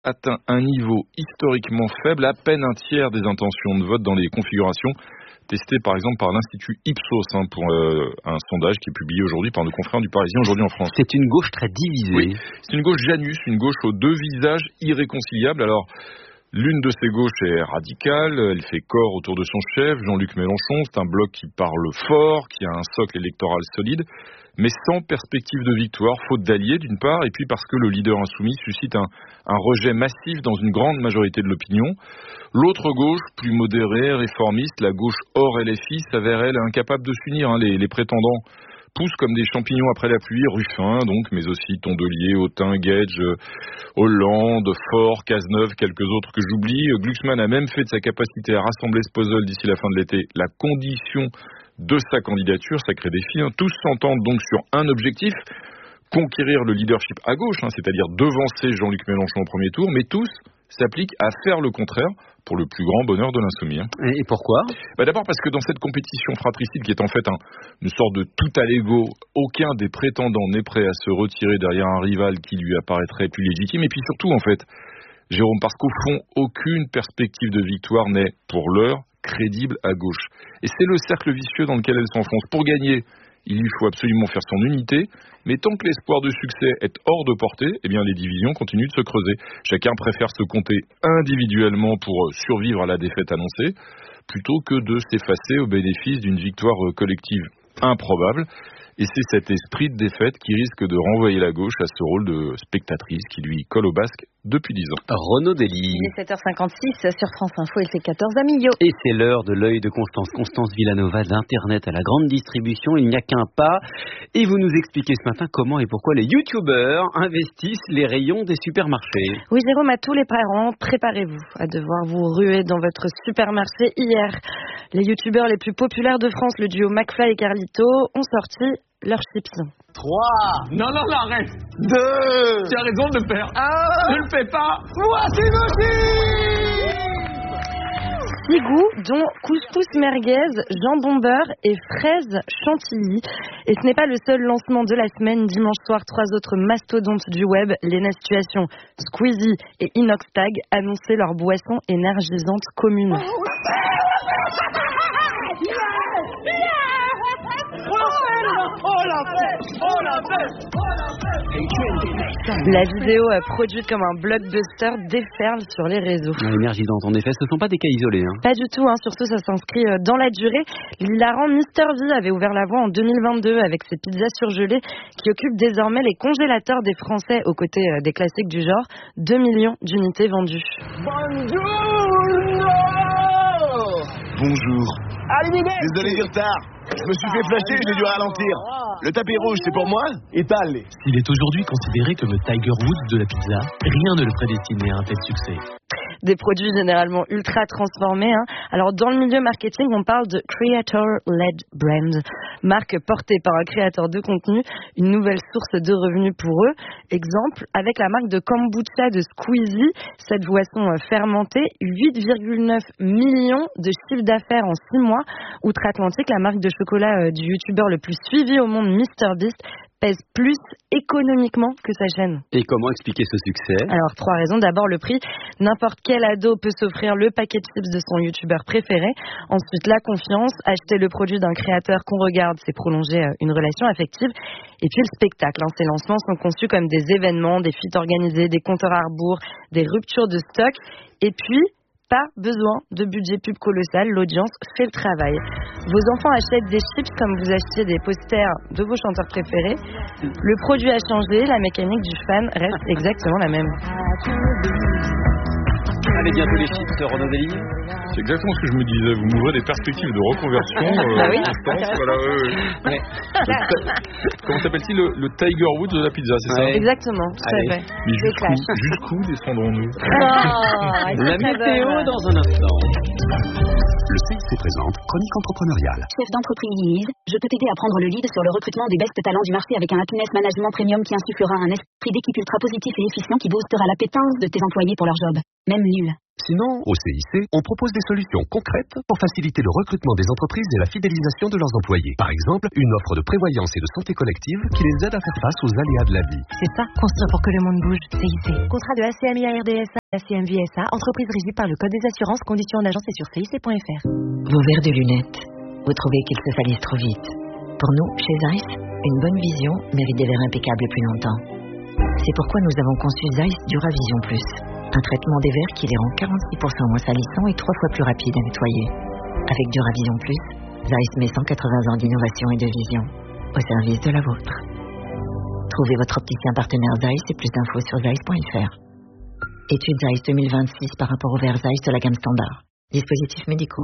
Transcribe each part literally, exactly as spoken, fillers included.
atteint un niveau historiquement faible, à peine un tiers des intentions de vote dans les configurations testées par exemple par l'Institut Ipsos hein, pour euh, un sondage qui est publié aujourd'hui par nos confrères du Parisien aujourd'hui en France. C'est une gauche très divisée. Oui, c'est une gauche Janus, une gauche aux deux visages irréconciliables. Alors, l'une de ces gauches est radicale, elle fait corps autour de son chef, Jean-Luc Mélenchon. C'est un bloc qui parle fort, qui a un socle électoral solide, mais sans perspective de victoire, faute d'alliés d'une part, et puis parce que le leader insoumis suscite un, un rejet massif dans une grande majorité de l'opinion. L'autre gauche, plus modérée, réformiste, la gauche hors L F I, s'avère elle incapable de s'unir. Hein. Les, les prétendants poussent comme des champignons après la pluie, Ruffin donc, mais aussi Tondelier, Autain, Guedj, Hollande, Faure, Cazeneuve, quelques autres que j'oublie. Glucksmann a même fait de sa capacité à rassembler ce puzzle d'ici la fin de l'été la condition de sa candidature, sacré défi. Hein. Tous s'entendent donc sur un objectif, conquérir le leadership à gauche, hein, c'est-à-dire devancer Jean-Luc Mélenchon au premier tour, mais tous s'appliquent à faire le contraire pour le plus grand bonheur de l'insoumis. Hein. Et pourquoi ? Bah D'abord parce que dans cette compétition fratricide qui est en fait un, une sorte de tout à l'ego, aucun des prétendants n'est prêt à se retirer derrière un rival qui lui apparaîtrait plus légitime. Et puis surtout en fait, Jérôme, parce qu'au fond, aucune perspective de victoire n'est, pour l'heure, crédible à gauche. Et c'est le cercle vicieux dans lequel elle s'enfonce. Pour gagner, il lui faut absolument faire son unité, mais tant que l'espoir de succès est hors de portée, eh bien les divisions continuent de se creuser. Chacun préfère se compter individuellement pour survivre à la défaite annoncée, plutôt que de s'effacer au bénéfice d'une victoire collective improbable. Et c'est cet esprit de défaite qui risque de renvoyer la gauche à ce rôle de spectatrice qui lui colle au basque depuis dix ans. Renaud Dely. Il est sept heures cinquante-six sur France Info, il fait quatorze à Millau. Et c'est l'heure de l'œil de Constance. Constance Villanova d'Internet à la grande distribution, il n'y a qu'un pas. Et vous nous expliquez ce matin comment et pourquoi les youtubeurs investissent les rayons des supermarchés. Oui Jérôme, à tous les parents, préparez-vous à devoir vous ruer dans votre supermarché. Hier, les youtubeurs les plus populaires de France, le duo McFly et Carlito, ont sorti leurs chips. trois. Non, non, non, arrête. deux. Tu as raison de le faire. un. Ne le fais pas. Voici nos chips. Six goûts, dont couscous merguez, jambon beurre et fraises chantilly. Et ce n'est pas le seul lancement de la semaine. Dimanche soir, trois autres mastodontes du web, Lena Situation, Squeezie et Inoxtag, annonçaient leur boisson énergisante commune. La vidéo produite comme un blockbuster déferle sur les réseaux. Énergisante, en effet, ce ne sont pas des cas isolés. Hein. Pas du tout, hein. Surtout ça s'inscrit dans la durée. L'hilarant Mister V avait ouvert la voie en deux mille vingt-deux avec ses pizzas surgelées qui occupent désormais les congélateurs des Français aux côtés des classiques du genre. deux millions d'unités vendues. Bonjour. Bonjour. Désolé du retard. Je me suis fait flasher, j'ai dû ralentir. Le tapis rouge, c'est pour moi ? Étale. S'il est aujourd'hui considéré comme le Tiger Woods de la pizza, rien ne le prédestinait à un tel succès. Des produits généralement ultra transformés. Hein. Alors dans le milieu marketing, on parle de Creator-Led Brand, marque portée par un créateur de contenu, une nouvelle source de revenus pour eux. Exemple, avec la marque de kombucha de Squeezie, cette boisson fermentée, huit virgule neuf millions de chiffre d'affaires en six mois. Outre-Atlantique, la marque de chocolat du youtubeur le plus suivi au monde, MrBeast, pèse plus économiquement que sa chaîne. Et comment expliquer ce succès ? Alors, trois raisons. D'abord, le prix. N'importe quel ado peut s'offrir le paquet de chips de son youtubeur préféré. Ensuite, la confiance. Acheter le produit d'un créateur qu'on regarde, c'est prolonger une relation affective. Et puis, le spectacle. Hein. Ces lancements sont conçus comme des événements, des feats organisés, des compteurs à rebours, des ruptures de stock. Et puis, pas besoin de budget pub colossal, l'audience fait le travail. Vos enfants achètent des chips comme vous achetiez des posters de vos chanteurs préférés. Le produit a changé, la mécanique du fan reste exactement la même. Allez, bientôt les chips, Renaud Dely. C'est exactement ce que je me disais. Vous m'ouvrez des perspectives de reconversion. Euh, ah oui, voilà, euh, ouais. le, Comment s'appelle-t-il le, le Tiger Woods de la pizza, c'est ça ? Ouais. Exactement, tout à fait. Mais jusqu'où, jusqu'où descendrons-nous ? Oh, la météo dans un instant. Le C I C présente Chronique entrepreneuriale. Chef d'entreprise, je peux t'aider à prendre le lead sur le recrutement des best talents du marché avec un Happiness Management Premium qui insufflera un esprit d'équipe ultra positif et efficient qui boostera la pétence de tes employés pour leur job. même nul. Sinon, au C I C, on propose des solutions concrètes pour faciliter le recrutement des entreprises et la fidélisation de leurs employés. Par exemple, une offre de prévoyance et de santé collective qui les aide à faire face aux aléas de la vie. C'est ça, construire pour que le monde bouge. C I C. Contrat de A C M I A R D S A, A C M V S A, entreprise régie par le Code des assurances, conditions en agence et sur C I C point F R. Vos verres de lunettes, vous trouvez qu'ils se salissent trop vite. Pour nous, chez Zeiss, une bonne vision mérite des verres impeccables plus longtemps. C'est pourquoi nous avons conçu Zeiss Duravision Plus. Un traitement des verres qui les rend quarante-six pour cent moins salissants et trois fois plus rapides à nettoyer. Avec Duravision Plus, Zeiss met cent quatre-vingts ans d'innovation et de vision au service de la vôtre. Trouvez votre opticien partenaire Zeiss et plus d'infos sur zeiss point F R. Étude Zeiss deux mille vingt-six par rapport aux verres Zeiss de la gamme standard. Dispositifs médicaux.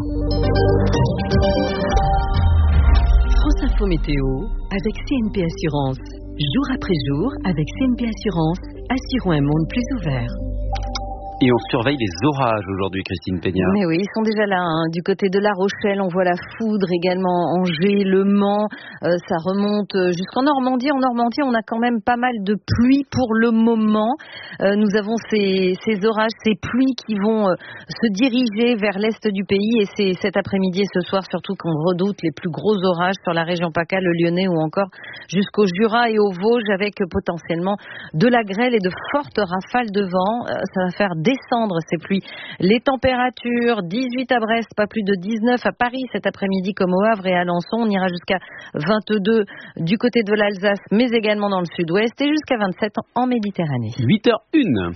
France Info Météo avec C N P Assurance. Jour après jour, avec C N P Assurance, assurons un monde plus ouvert. Et on surveille les orages aujourd'hui, Christine Peña. Mais oui, ils sont déjà là. Hein. Du côté de La Rochelle, on voit la foudre également. Angers, Le Mans, euh, ça remonte jusqu'en Normandie. En Normandie, on a quand même pas mal de pluie pour le moment. Euh, nous avons ces, ces orages, ces pluies qui vont euh, se diriger vers l'est du pays. Et c'est cet après-midi et ce soir surtout qu'on redoute les plus gros orages sur la région PACA, le Lyonnais ou encore jusqu'au Jura et aux Vosges avec potentiellement de la grêle et de fortes rafales de vent. Euh, ça va faire descendre ces pluies. Les températures, dix-huit à Brest, pas plus de dix-neuf à Paris cet après-midi comme au Havre et à Alençon. On ira jusqu'à vingt-deux du côté de l'Alsace, mais également dans le sud-ouest et jusqu'à vingt-sept en Méditerranée. huit heures une.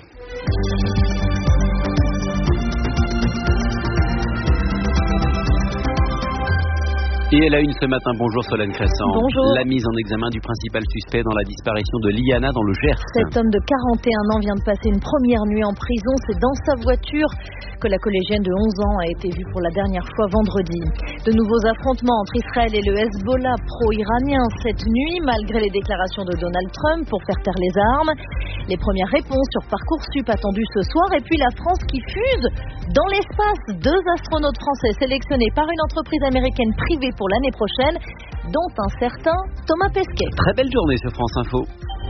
Et elle a une ce matin. Bonjour Solène Crescent. Bonjour. La mise en examen du principal suspect dans la disparition de Liana dans le Gers. Cet homme de quarante et un ans vient de passer une première nuit en prison. C'est dans sa voiture que la collégienne de onze ans a été vue pour la dernière fois vendredi. De nouveaux affrontements entre Israël et le Hezbollah pro-iranien cette nuit, malgré les déclarations de Donald Trump pour faire taire les armes. Les premières réponses sur Parcoursup attendues ce soir. Et puis la France qui fuse dans l'espace. Deux astronautes français sélectionnés par une entreprise américaine privée pour l'année prochaine, dont un certain Thomas Pesquet. Très belle journée sur France Info.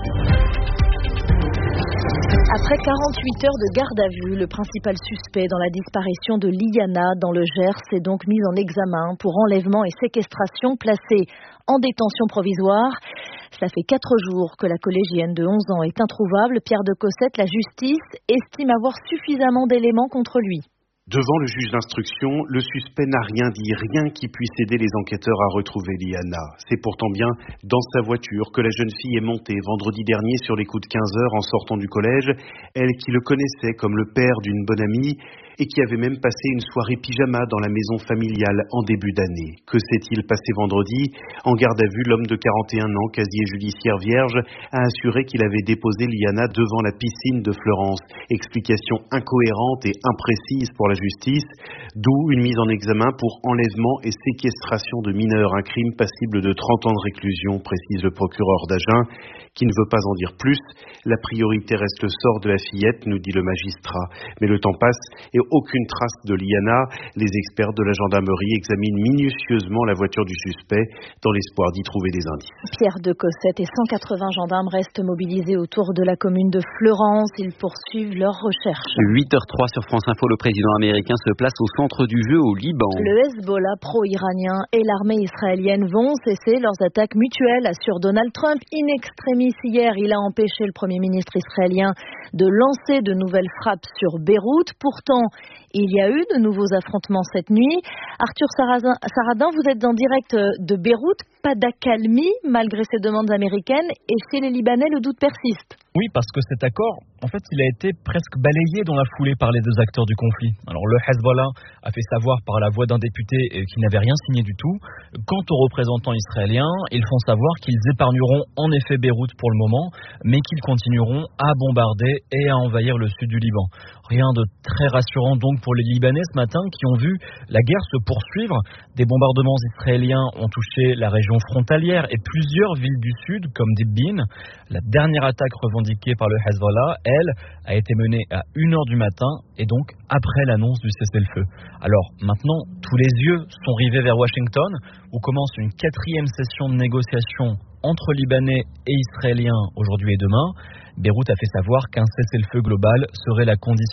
Après quarante-huit heures de garde à vue, le principal suspect dans la disparition de Liana dans le Gers est donc mis en examen pour enlèvement et séquestration, placé en détention provisoire. Ça fait quatre jours que la collégienne de onze ans est introuvable. Pierre de Cossette, la justice estime avoir suffisamment d'éléments contre lui. Devant le juge d'instruction, le suspect n'a rien dit, rien qui puisse aider les enquêteurs à retrouver Liana. C'est pourtant bien dans sa voiture que la jeune fille est montée vendredi dernier sur les coups de quinze heures en sortant du collège, elle qui le connaissait comme le père d'une bonne amie et qui avait même passé une soirée pyjama dans la maison familiale en début d'année. Que s'est-il passé vendredi ? En garde à vue, l'homme de quarante et un ans, casier judiciaire vierge, a assuré qu'il avait déposé Liana devant la piscine de Fleurance. Explication incohérente et imprécise pour la justice, d'où une mise en examen pour enlèvement et séquestration de mineurs, un crime passible de trente ans de réclusion, précise le procureur d'Agen, qui ne veut pas en dire plus. La priorité reste le sort de la fillette, nous dit le magistrat. Mais le temps passe et aucune trace de Liana. Les experts de la gendarmerie examinent minutieusement la voiture du suspect dans l'espoir d'y trouver des indices. Pierre de Cossette et cent quatre-vingts gendarmes restent mobilisés autour de la commune de Fleurance. Ils poursuivent leurs recherches. huit heures trois sur France Info, le président américain se place au centre du jeu au Liban. Le Hezbollah pro-iranien et l'armée israélienne vont cesser leurs attaques mutuelles, assure Donald Trump. In extremis hier, il a empêché le Premier ministre israélien de lancer de nouvelles frappes sur Beyrouth. Pourtant, il y a eu de nouveaux affrontements cette nuit. Arthur Saradin, Saradin, vous êtes en direct de Beyrouth. Pas d'accalmie malgré ces demandes américaines. Et chez les Libanais, le doute persiste. Oui, parce que cet accord, en fait, il a été presque balayé dans la foulée par les deux acteurs du conflit. Alors, le Hezbollah a fait savoir par la voix d'un député qu'il n'avait rien signé du tout. Quant aux représentants israéliens, ils font savoir qu'ils épargneront en effet Beyrouth pour le moment, mais qu'ils continueront à bombarder et à envahir le sud du Liban. Rien de très rassurant donc pour les Libanais ce matin qui ont vu la guerre se poursuivre. Des bombardements israéliens ont touché la région frontalière et plusieurs villes du sud comme Dibin. La dernière attaque revendiquée par le Hezbollah, elle, a été menée à une heure du matin et donc après l'annonce du cessez-le-feu. Alors maintenant, tous les yeux sont rivés vers Washington où commence une quatrième session de négociation entre Libanais et Israéliens aujourd'hui et demain. Beyrouth a fait savoir qu'un cessez-le-feu global serait la condition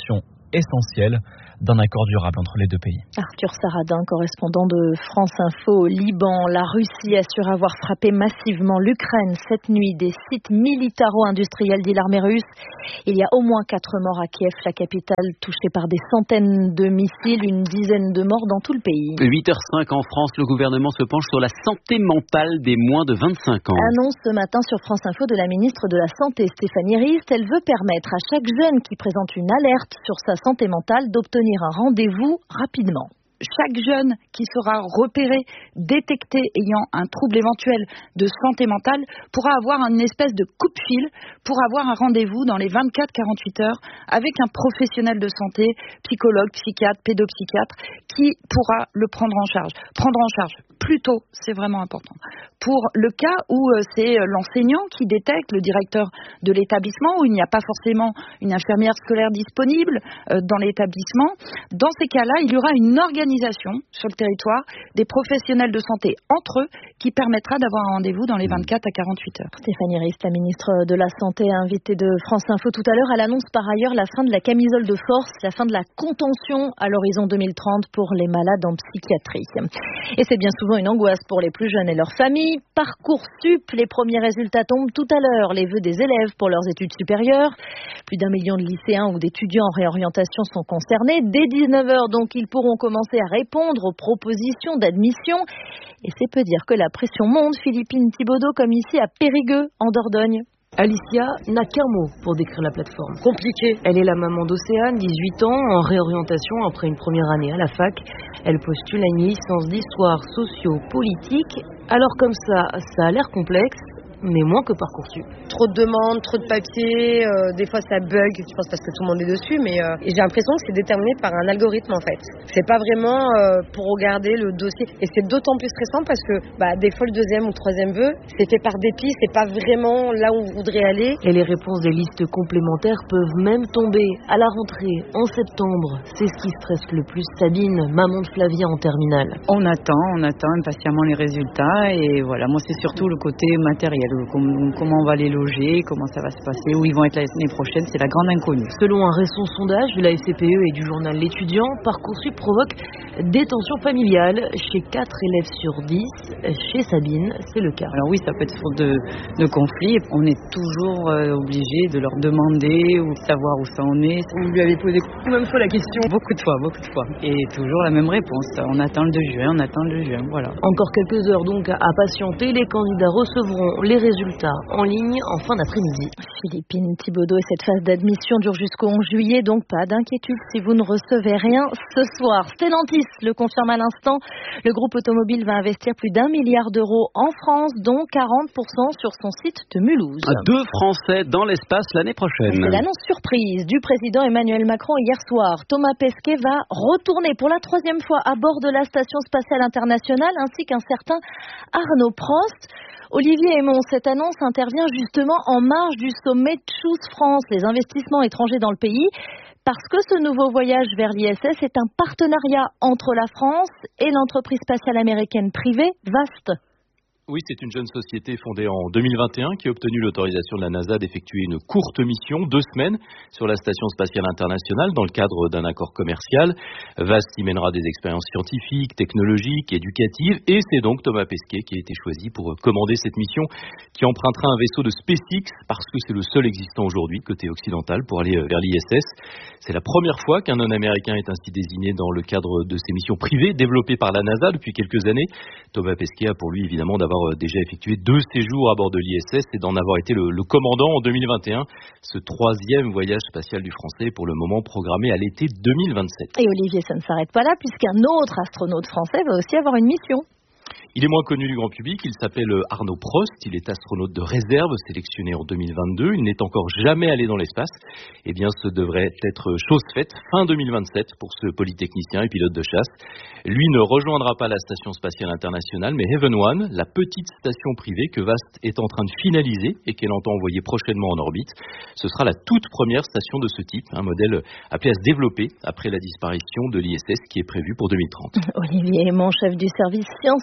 essentielle d'un accord durable entre les deux pays. Arthur Saradin, correspondant de France Info au Liban. La Russie assure avoir frappé massivement l'Ukraine cette nuit. Des sites militaro-industriels, dit l'armée russe. Il y a au moins quatre morts à Kiev, la capitale, touchée par des centaines de missiles, une dizaine de morts dans tout le pays. huit heures cinq en France, le gouvernement se penche sur la santé mentale des moins de vingt-cinq ans. Annonce ce matin sur France Info de la ministre de la Santé, Stéphanie Rist. Elle veut permettre à chaque jeune qui présente une alerte sur sa santé mentale d'obtenir un rendez-vous rapidement. Chaque jeune qui sera repéré, détecté ayant un trouble éventuel de santé mentale pourra avoir une espèce de coup de fil pour avoir un rendez-vous dans les vingt-quatre à quarante-huit heures avec un professionnel de santé, psychologue, psychiatre, pédopsychiatre, qui pourra le prendre en charge. Prendre en charge plus tôt, c'est vraiment important. Pour le cas où c'est l'enseignant qui détecte, le directeur de l'établissement, où il n'y a pas forcément une infirmière scolaire disponible dans l'établissement, dans ces cas-là, il y aura une organisation sur le territoire des professionnels de santé entre eux qui permettra d'avoir un rendez-vous dans les vingt-quatre à quarante-huit heures. Stéphanie Rist, la ministre de la Santé, invitée de France Info tout à l'heure, elle annonce par ailleurs la fin de la camisole de force, la fin de la contention à l'horizon deux mille trente pour les malades en psychiatrie. Et c'est bien souvent une angoisse pour les plus jeunes et leurs familles. Parcoursup, les premiers résultats tombent tout à l'heure. Les vœux des élèves pour leurs études supérieures. Plus d'un million de lycéens ou d'étudiants en réorientation sont concernés. Dès dix-neuf heures, donc, ils pourront commencer à répondre aux propositions d'admission. Et c'est peu dire que la pression monte. Philippine Thibaudot, comme ici à Périgueux, en Dordogne. Alicia n'a qu'un mot pour décrire la plateforme. Compliqué. Elle est la maman d'Océane, dix-huit ans, en réorientation après une première année à la fac. Elle postule à une licence d'histoire socio-politique. Alors comme ça, ça a l'air complexe, mais moins que Parcoursup. Trop de demandes, trop de papiers, euh, des fois ça bug, je pense parce que tout le monde est dessus, mais euh, et j'ai l'impression que c'est déterminé par un algorithme en fait. C'est pas vraiment euh, pour regarder le dossier, et c'est d'autant plus stressant parce que bah, des fois le deuxième ou le troisième vœu, c'est fait par dépit, c'est pas vraiment là où on voudrait aller. Et les réponses des listes complémentaires peuvent même tomber à la rentrée, en septembre. C'est ce qui stresse le plus Sabine, maman de Flavia en terminale. On attend, on attend impatiemment les résultats, et voilà, moi c'est surtout le côté matériel. Comment on va les loger, comment ça va se passer, où ils vont être l'année prochaine, c'est la grande inconnue. Selon un récent sondage de la F C P E et du journal L'Étudiant, Parcoursup provoque des tensions familiales chez quatre élèves sur dix. Chez Sabine, c'est le cas. Alors oui, ça peut être source de, de conflits. On est toujours euh, obligé de leur demander ou de savoir où ça en est. Vous lui avez posé combien de fois la question? Beaucoup de fois, beaucoup de fois. Et toujours la même réponse. On attend le deux juin, on attend le deux juin, voilà. Encore quelques heures donc à patienter. Les candidats recevront les résultats en ligne en fin d'après-midi. Philippine Thibaudot, et cette phase d'admission dure jusqu'au onze juillet, donc pas d'inquiétude si vous ne recevez rien ce soir. Stellantis le confirme à l'instant, le groupe automobile va investir plus d'un milliard d'euros en France, dont quarante pour cent sur son site de Mulhouse. Deux Français dans l'espace l'année prochaine. C'est l'annonce surprise du président Emmanuel Macron hier soir. Thomas Pesquet va retourner pour la troisième fois à bord de la Station spatiale internationale, ainsi qu'un certain Arnaud Prost. Olivier Aymon, cette annonce intervient justement en marge du sommet Choose France, les investissements étrangers dans le pays, parce que ce nouveau voyage vers l'I S S est un partenariat entre la France et l'entreprise spatiale américaine privée VAST. Oui, c'est une jeune société fondée en deux mille vingt et un qui a obtenu l'autorisation de la NASA d'effectuer une courte mission, deux semaines, sur la Station spatiale internationale dans le cadre d'un accord commercial. VAST y mènera des expériences scientifiques, technologiques, éducatives, et c'est donc Thomas Pesquet qui a été choisi pour commander cette mission qui empruntera un vaisseau de SpaceX parce que c'est le seul existant aujourd'hui côté occidental pour aller vers l'I S S. C'est la première fois qu'un non-américain est ainsi désigné dans le cadre de ces missions privées développées par la NASA depuis quelques années. Thomas Pesquet a pour lui évidemment d'avoir déjà effectué deux séjours à bord de l'I S S et d'en avoir été le, le commandant en deux mille vingt et un, ce troisième voyage spatial du Français pour le moment programmé à l'été deux mille vingt-sept. Et Olivier, ça ne s'arrête pas là puisqu'un autre astronaute français va aussi avoir une mission. Il est moins connu du grand public, il s'appelle Arnaud Prost, il est astronaute de réserve sélectionné en deux mille vingt-deux, il n'est encore jamais allé dans l'espace. Eh bien, ce devrait être chose faite fin deux mille vingt-sept pour ce polytechnicien et pilote de chasse. Lui ne rejoindra pas la Station spatiale internationale, mais Heaven One, la petite station privée que VAST est en train de finaliser et qu'elle entend envoyer prochainement en orbite. Ce sera la toute première station de ce type, un modèle appelé à se développer après la disparition de l'I S S qui est prévue pour deux mille trente. Olivier Aymon, chef du service Sciences Santé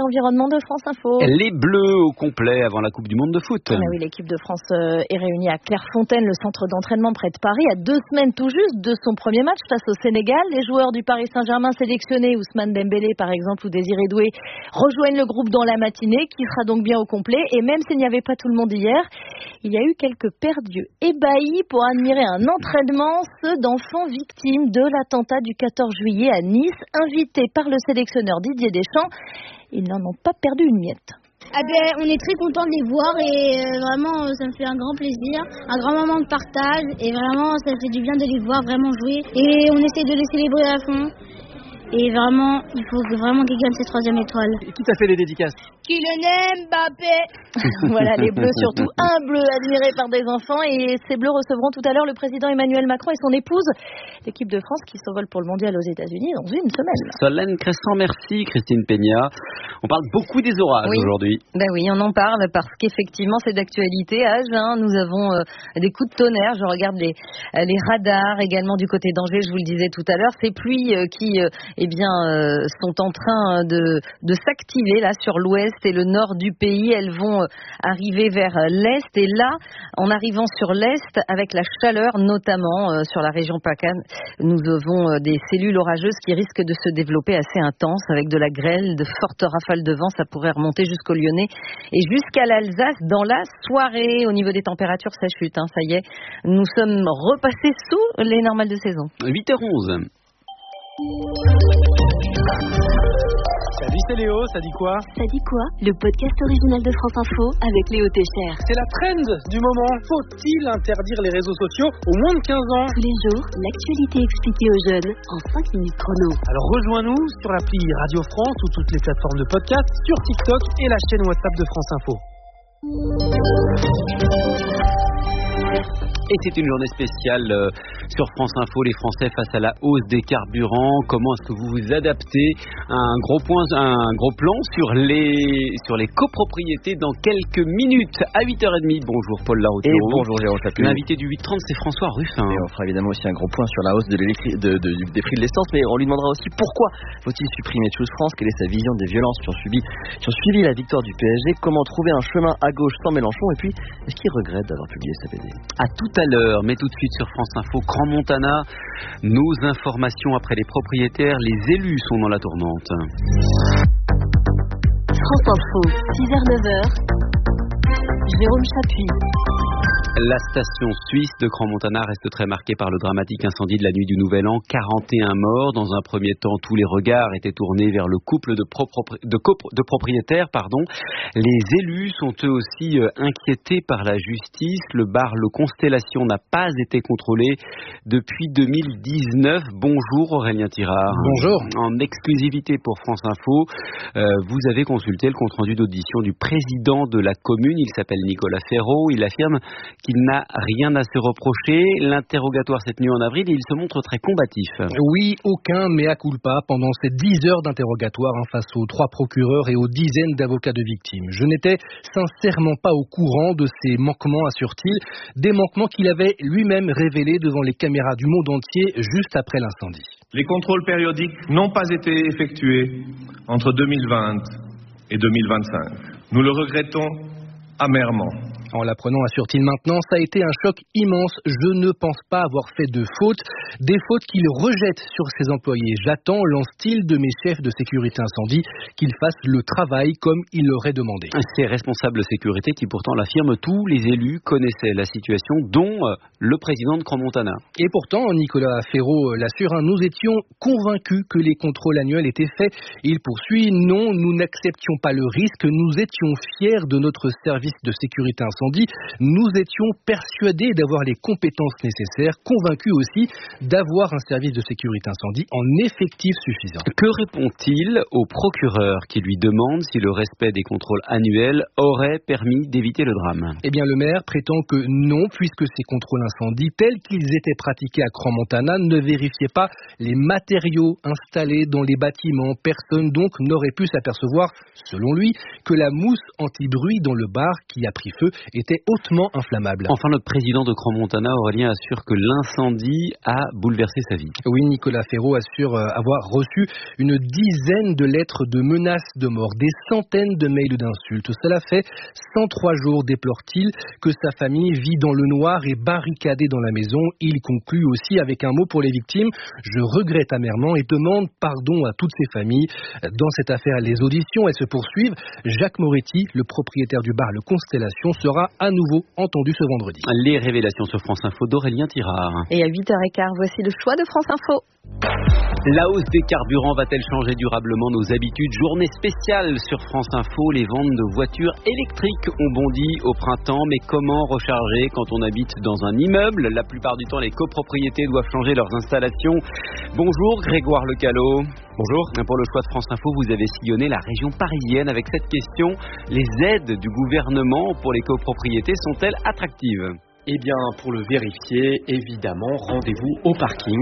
environnement de France Info. Les Bleus au complet avant la Coupe du Monde de foot. Ah oui, l'équipe de France euh, est réunie à Clairefontaine, le centre d'entraînement près de Paris, à deux semaines tout juste de son premier match face au Sénégal. Les joueurs du Paris Saint-Germain sélectionnés, Ousmane Dembélé par exemple ou Désiré Doué, rejoignent le groupe dans la matinée, qui sera donc bien au complet. Et même s'il n'y avait pas tout le monde hier, il y a eu quelques paires d'yeux ébahis pour admirer un entraînement, ceux d'enfants victimes de l'attentat du quatorze juillet à Nice, invités par le sélectionneur Didier Deschamps. Ils n'en ont pas perdu une miette. Ah ben, on est très content de les voir et euh, vraiment ça me fait un grand plaisir, un grand moment de partage et vraiment ça fait du bien de les voir vraiment jouer et on essaie de les célébrer à fond. Et vraiment, il faut vraiment qu'ils gagnent cette troisième étoile. Et qui t'a fait les dédicaces? Kylian Mbappé. Voilà, les Bleus surtout, un bleu admiré par des enfants. Et ces Bleus recevront tout à l'heure le président Emmanuel Macron et son épouse. L'équipe de France qui s'envole pour le mondial aux États-Unis dans une semaine. Solène Crescent, merci. Christine Peña. On parle beaucoup des orages oui. aujourd'hui. Ben oui, on en parle parce qu'effectivement c'est d'actualité. À Agen, nous avons euh, des coups de tonnerre. Je regarde les, euh, les radars également du côté d'Angers, je vous le disais tout à l'heure. Ces pluies euh, qui euh, eh bien, euh, sont en train de, de s'activer là sur l'ouest et le nord du pays. Elles vont euh, arriver vers l'est. Et là, en arrivant sur l'est, avec la chaleur notamment euh, sur la région PACA, nous avons euh, des cellules orageuses qui risquent de se développer assez intenses avec de la grêle, de fortes rafales de vent. Ça pourrait remonter jusqu'au Lyonnais et jusqu'à l'Alsace dans la soirée. Au niveau des températures, ça chute. Hein, ça y est, nous sommes repassés sous les normales de saison. huit heures onze. Salut, c'est Léo, ça dit quoi? Ça dit quoi? Le podcast original de France Info avec Léo Técher. C'est la trend du moment. Faut-il interdire les réseaux sociaux aux moins de quinze ans? Tous les jours, l'actualité expliquée aux jeunes en cinq minutes chrono. Alors rejoins-nous sur l'appli Radio France ou toutes les plateformes de podcast, sur TikTok et la chaîne WhatsApp de France Info. Et c'est une journée spéciale euh, sur France Info, les Français face à la hausse des carburants. Comment est-ce que vous vous adaptez? Un gros point, un gros plan sur les sur les copropriétés dans quelques minutes à huit heures trente. Bonjour Paul Larouturou. Et bonjour Jérôme Chapuis. L'invité du huit trente, c'est François Ruffin. Et on fera évidemment aussi un gros point sur la hausse de de, de, des prix de l'essence, mais on lui demandera aussi pourquoi faut-il supprimer Choose France, quelle est sa vision des violences qui ont subi, qui ont suivi la victoire du P S G, comment trouver un chemin à gauche sans Mélenchon, et puis est-ce qu'il regrette d'avoir publié sa B D? À tout à l'heure, mais tout de suite sur France Info, Grand Montana, nos informations après les propriétaires, les élus sont dans la tourmente. France Info, six heures neuf heures, Jérôme Chapuis. La station suisse de Grand Montana reste très marquée par le dramatique incendie de la nuit du Nouvel An. quarante et un morts. Dans un premier temps, tous les regards étaient tournés vers le couple de, propri- de, copro- de propriétaires. Pardon. Les élus sont eux aussi euh, inquiétés par la justice. Le bar Le Constellation n'a pas été contrôlé depuis deux mille dix-neuf. Bonjour Aurélien Tirard. Bonjour. En exclusivité pour France Info, euh, vous avez consulté le compte-rendu d'audition du président de la commune. Il s'appelle Nicolas Ferraud. Il affirme qu'il n'a rien à se reprocher. L'interrogatoire s'est tenu en avril et il se montre très combatif. Oui, aucun mea culpa pendant ces dix heures d'interrogatoire hein, face aux trois procureurs et aux dizaines d'avocats de victimes. Je n'étais sincèrement pas au courant de ces manquements, assure-t-il, des manquements qu'il avait lui-même révélés devant les caméras du monde entier juste après l'incendie. Les contrôles périodiques n'ont pas été effectués entre deux mille vingt et deux mille vingt-cinq. Nous le regrettons amèrement. En l'apprenant, assure-t-il maintenant, ça a été un choc immense. Je ne pense pas avoir fait de fautes, des fautes qu'il rejette sur ses employés. J'attends, lance-t-il, de mes chefs de sécurité incendie qu'ils fassent le travail comme il leur est demandé. Ces responsables de sécurité qui pourtant l'affirment, tous les élus connaissaient la situation, dont le président de Grand Montana. Et pourtant, Nicolas Ferraud l'assure, hein, nous étions convaincus que les contrôles annuels étaient faits. Il poursuit, non, nous n'acceptions pas le risque, nous étions fiers de notre service de sécurité incendie. Nous étions persuadés d'avoir les compétences nécessaires, convaincus aussi d'avoir un service de sécurité incendie en effectif suffisant. Que répond-il au procureur qui lui demande si le respect des contrôles annuels aurait permis d'éviter le drame? Eh bien, le maire prétend que non, puisque ces contrôles incendie, tels qu'ils étaient pratiqués à Grand Montana, ne vérifiaient pas les matériaux installés dans les bâtiments. Personne donc n'aurait pu s'apercevoir, selon lui, que la mousse anti-bruit dans le bar qui a pris feu était hautement inflammable. Enfin, notre président de Crans-Montana, Aurélien, assure que l'incendie a bouleversé sa vie. Oui, Nicolas Ferraud assure avoir reçu une dizaine de lettres de menaces de mort, des centaines de mails d'insultes. Cela fait cent trois jours, déplore-t-il, que sa famille vit dans le noir et barricadée dans la maison. Il conclut aussi avec un mot pour les victimes. Je regrette amèrement et demande pardon à toutes ces familles. Dans cette affaire, les auditions, elles se poursuivent. Jacques Moretti, le propriétaire du bar Le Constellation, sera à nouveau entendu ce vendredi. Les révélations sur France Info d'Aurélien Tirard. Et à huit heures quinze, voici le choix de France Info. La hausse des carburants va-t-elle changer durablement nos habitudes? Journée spéciale sur France Info, les ventes de voitures électriques ont bondi au printemps, mais comment recharger quand on habite dans un immeuble? La plupart du temps, les copropriétés doivent changer leurs installations. Bonjour Grégoire Lecalot. Bonjour. Pour le choix de France Info, vous avez sillonné la région parisienne avec cette question. Les aides du gouvernement pour les copropriétés sont-elles attractives? Eh bien, pour le vérifier, évidemment, rendez-vous au parking.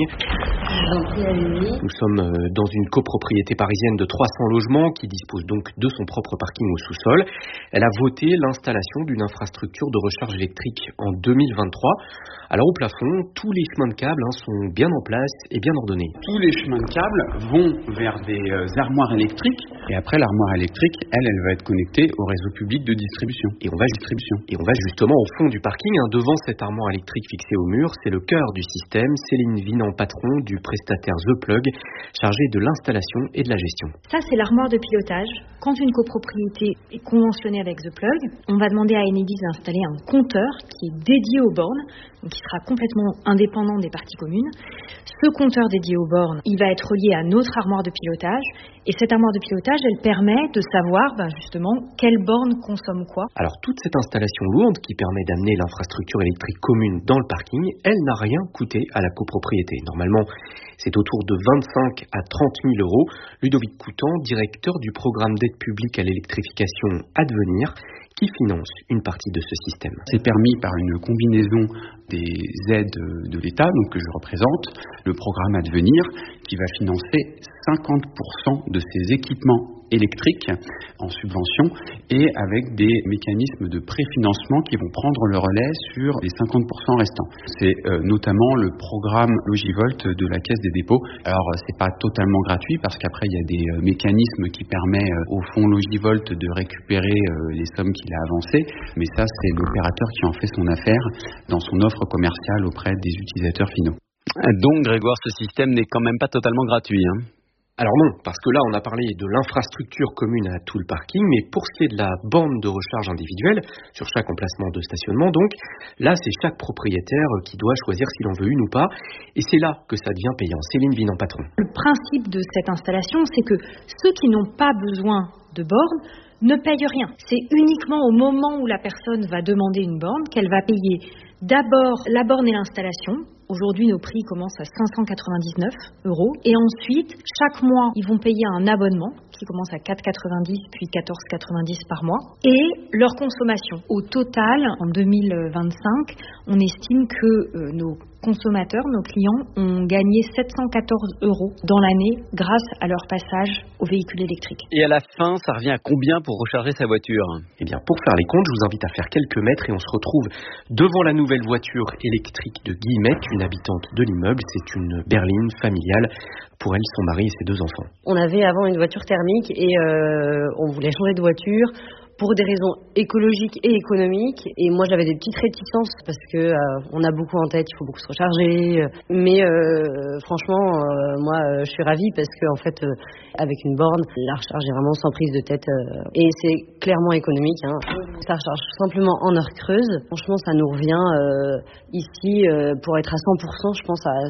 Nous sommes dans une copropriété parisienne de trois cents logements qui dispose donc de son propre parking au sous-sol. Elle a voté l'installation d'une infrastructure de recharge électrique en deux mille vingt-trois. Alors au plafond, tous les chemins de câbles hein, sont bien en place et bien ordonnés. Tous les chemins de câbles vont vers des euh, armoires électriques et après l'armoire électrique, elle, elle va être connectée au réseau public de distribution. Et on va, distribution. Et on va justement au fond du parking, hein, devant cette armoire électrique fixée au mur, c'est le cœur du système. Céline Vinan, patron du prestataire The Plug, chargé de l'installation et de la gestion. Ça, c'est l'armoire de pilotage. Quand une copropriété est conventionnée avec The Plug, on va demander à Enedis d'installer un compteur qui est dédié aux bornes, donc qui sera complètement indépendant des parties communes. Ce compteur dédié aux bornes, il va être relié à notre armoire de pilotage. Et cette armoire de pilotage, elle permet de savoir ben, justement quelle borne consomme quoi. Alors toute cette installation lourde qui permet d'amener l'infrastructure électrique commune dans le parking, elle n'a rien coûté à la copropriété. Normalement, c'est autour de vingt-cinq à trente mille euros. Ludovic Coutan, directeur du programme d'aide publique à l'électrification Advenir, qui finance une partie de ce système. C'est permis par une combinaison des aides de l'État, donc que je représente, le programme Advenir, qui va financer cinquante pour cent de ces équipements électriques en subvention et avec des mécanismes de préfinancement qui vont prendre le relais sur les cinquante pour cent restants. C'est euh, notamment le programme Logivolt de la Caisse des dépôts. Alors c'est pas totalement gratuit parce qu'après il y a des euh, mécanismes qui permettent euh, au fonds Logivolt de récupérer euh, les sommes qu'il a avancées, mais ça c'est l'opérateur qui en fait son affaire dans son offre commerciale auprès des utilisateurs finaux. Donc Grégoire, ce système n'est quand même pas totalement gratuit, hein? Alors non, parce que là on a parlé de l'infrastructure commune à tout le parking, mais pour ce qui est de la borne de recharge individuelle, sur chaque emplacement de stationnement donc, là c'est chaque propriétaire qui doit choisir s'il en veut une ou pas, et c'est là que ça devient payant. Céline Vinan, patron. Le principe de cette installation, c'est que ceux qui n'ont pas besoin de borne ne payent rien. C'est uniquement au moment où la personne va demander une borne qu'elle va payer d'abord la borne et l'installation. Aujourd'hui, nos prix commencent à cinq cent quatre-vingt-dix-neuf euros. Et ensuite, chaque mois, ils vont payer un abonnement qui commence à quatre euros quatre-vingt-dix puis quatorze euros quatre-vingt-dix par mois. Et leur consommation. Au total, en deux mille vingt-cinq, on estime que euh, nos consommateurs, nos clients, ont gagné sept cent quatorze euros dans l'année grâce à leur passage au véhicule électrique. Et à la fin, ça revient à combien pour recharger sa voiture? Eh bien, pour faire les comptes, je vous invite à faire quelques mètres et on se retrouve devant la nouvelle voiture électrique de Guillemette, une habitante de l'immeuble. C'est une berline familiale. Pour elle, son mari et ses deux enfants. On avait avant une voiture thermique et euh, on voulait changer de voiture pour des raisons écologiques et économiques. Et moi, j'avais des petites réticences parce que euh, on a beaucoup en tête, il faut beaucoup se recharger. Mais euh, franchement, euh, moi, euh, je suis ravie parce que en fait, euh, avec une borne, la recharge est vraiment sans prise de tête euh, et c'est clairement économique. Hein. Ça recharge simplement en heure creuse. Franchement, ça nous revient euh, ici euh, pour être à cent pour cent, je pense à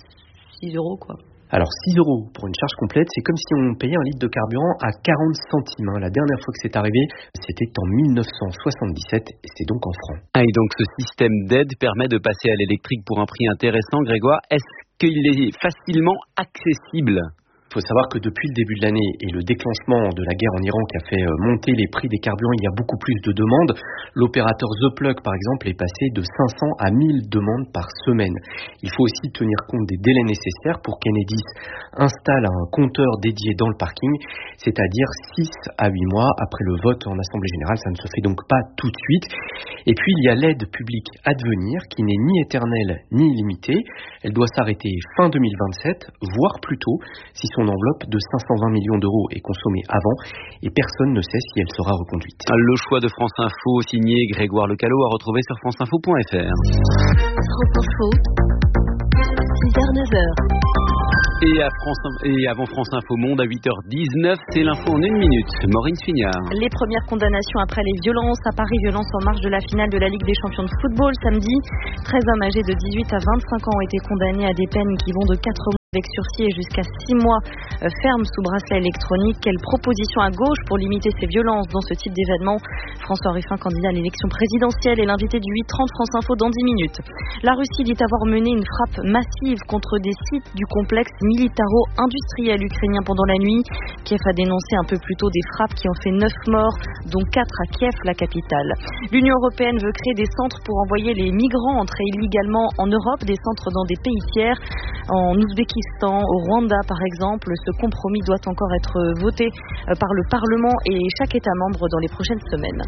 six euros quoi. Alors six euros pour une charge complète, c'est comme si on payait un litre de carburant à quarante centimes. La dernière fois que c'est arrivé, c'était en dix-neuf cent soixante-dix-sept et c'est donc en francs. Ah, et donc ce système d'aide permet de passer à l'électrique pour un prix intéressant. Grégoire, est-ce qu'il est facilement accessible ? Il faut savoir que depuis le début de l'année et le déclenchement de la guerre en Iran qui a fait monter les prix des carburants, il y a beaucoup plus de demandes. L'opérateur The Plug, par exemple, est passé de cinq cents à mille demandes par semaine. Il faut aussi tenir compte des délais nécessaires pour qu'Enedis installe un compteur dédié dans le parking, c'est-à-dire six à huit mois après le vote en Assemblée Générale. Ça ne se fait donc pas tout de suite. Et puis, il y a l'aide publique Advenir qui n'est ni éternelle ni illimitée. Elle doit s'arrêter fin deux mille vingt-sept, voire plus tôt, si son enveloppe de cinq cent vingt millions d'euros est consommée avant, et personne ne sait si elle sera reconduite. Le choix de France Info, signé Grégoire Lecalot, à retrouver sur franceinfo point f r. France Info, six heures neuf heures. Et, à France, et avant France Info Monde à huit heures dix-neuf, c'est l'info en une minute. Maureen Fignard. Les premières condamnations après les violences à Paris, violences en marge de la finale de la Ligue des champions de football samedi. treize hommes âgés de dix-huit à vingt-cinq ans ont été condamnés à des peines qui vont de quatre mois avec sursis et jusqu'à six mois ferme sous bracelet électronique. Quelle proposition à gauche pour limiter ces violences dans ce type d'événement? François Ruffin, candidat à l'élection présidentielle, est l'invité du huit trente France Info dans dix minutes. La Russie dit avoir mené une frappe massive contre des sites du complexe militaro-industriel ukrainien pendant la nuit. Kiev a dénoncé un peu plus tôt des frappes qui ont fait neuf morts, dont quatre à Kiev, la capitale. L'Union européenne veut créer des centres pour envoyer les migrants entrés illégalement en Europe, des centres dans des pays tiers. En Ouzbékistan, au Rwanda par exemple, ce compromis doit encore être voté par le Parlement et chaque État membre dans les prochaines semaines.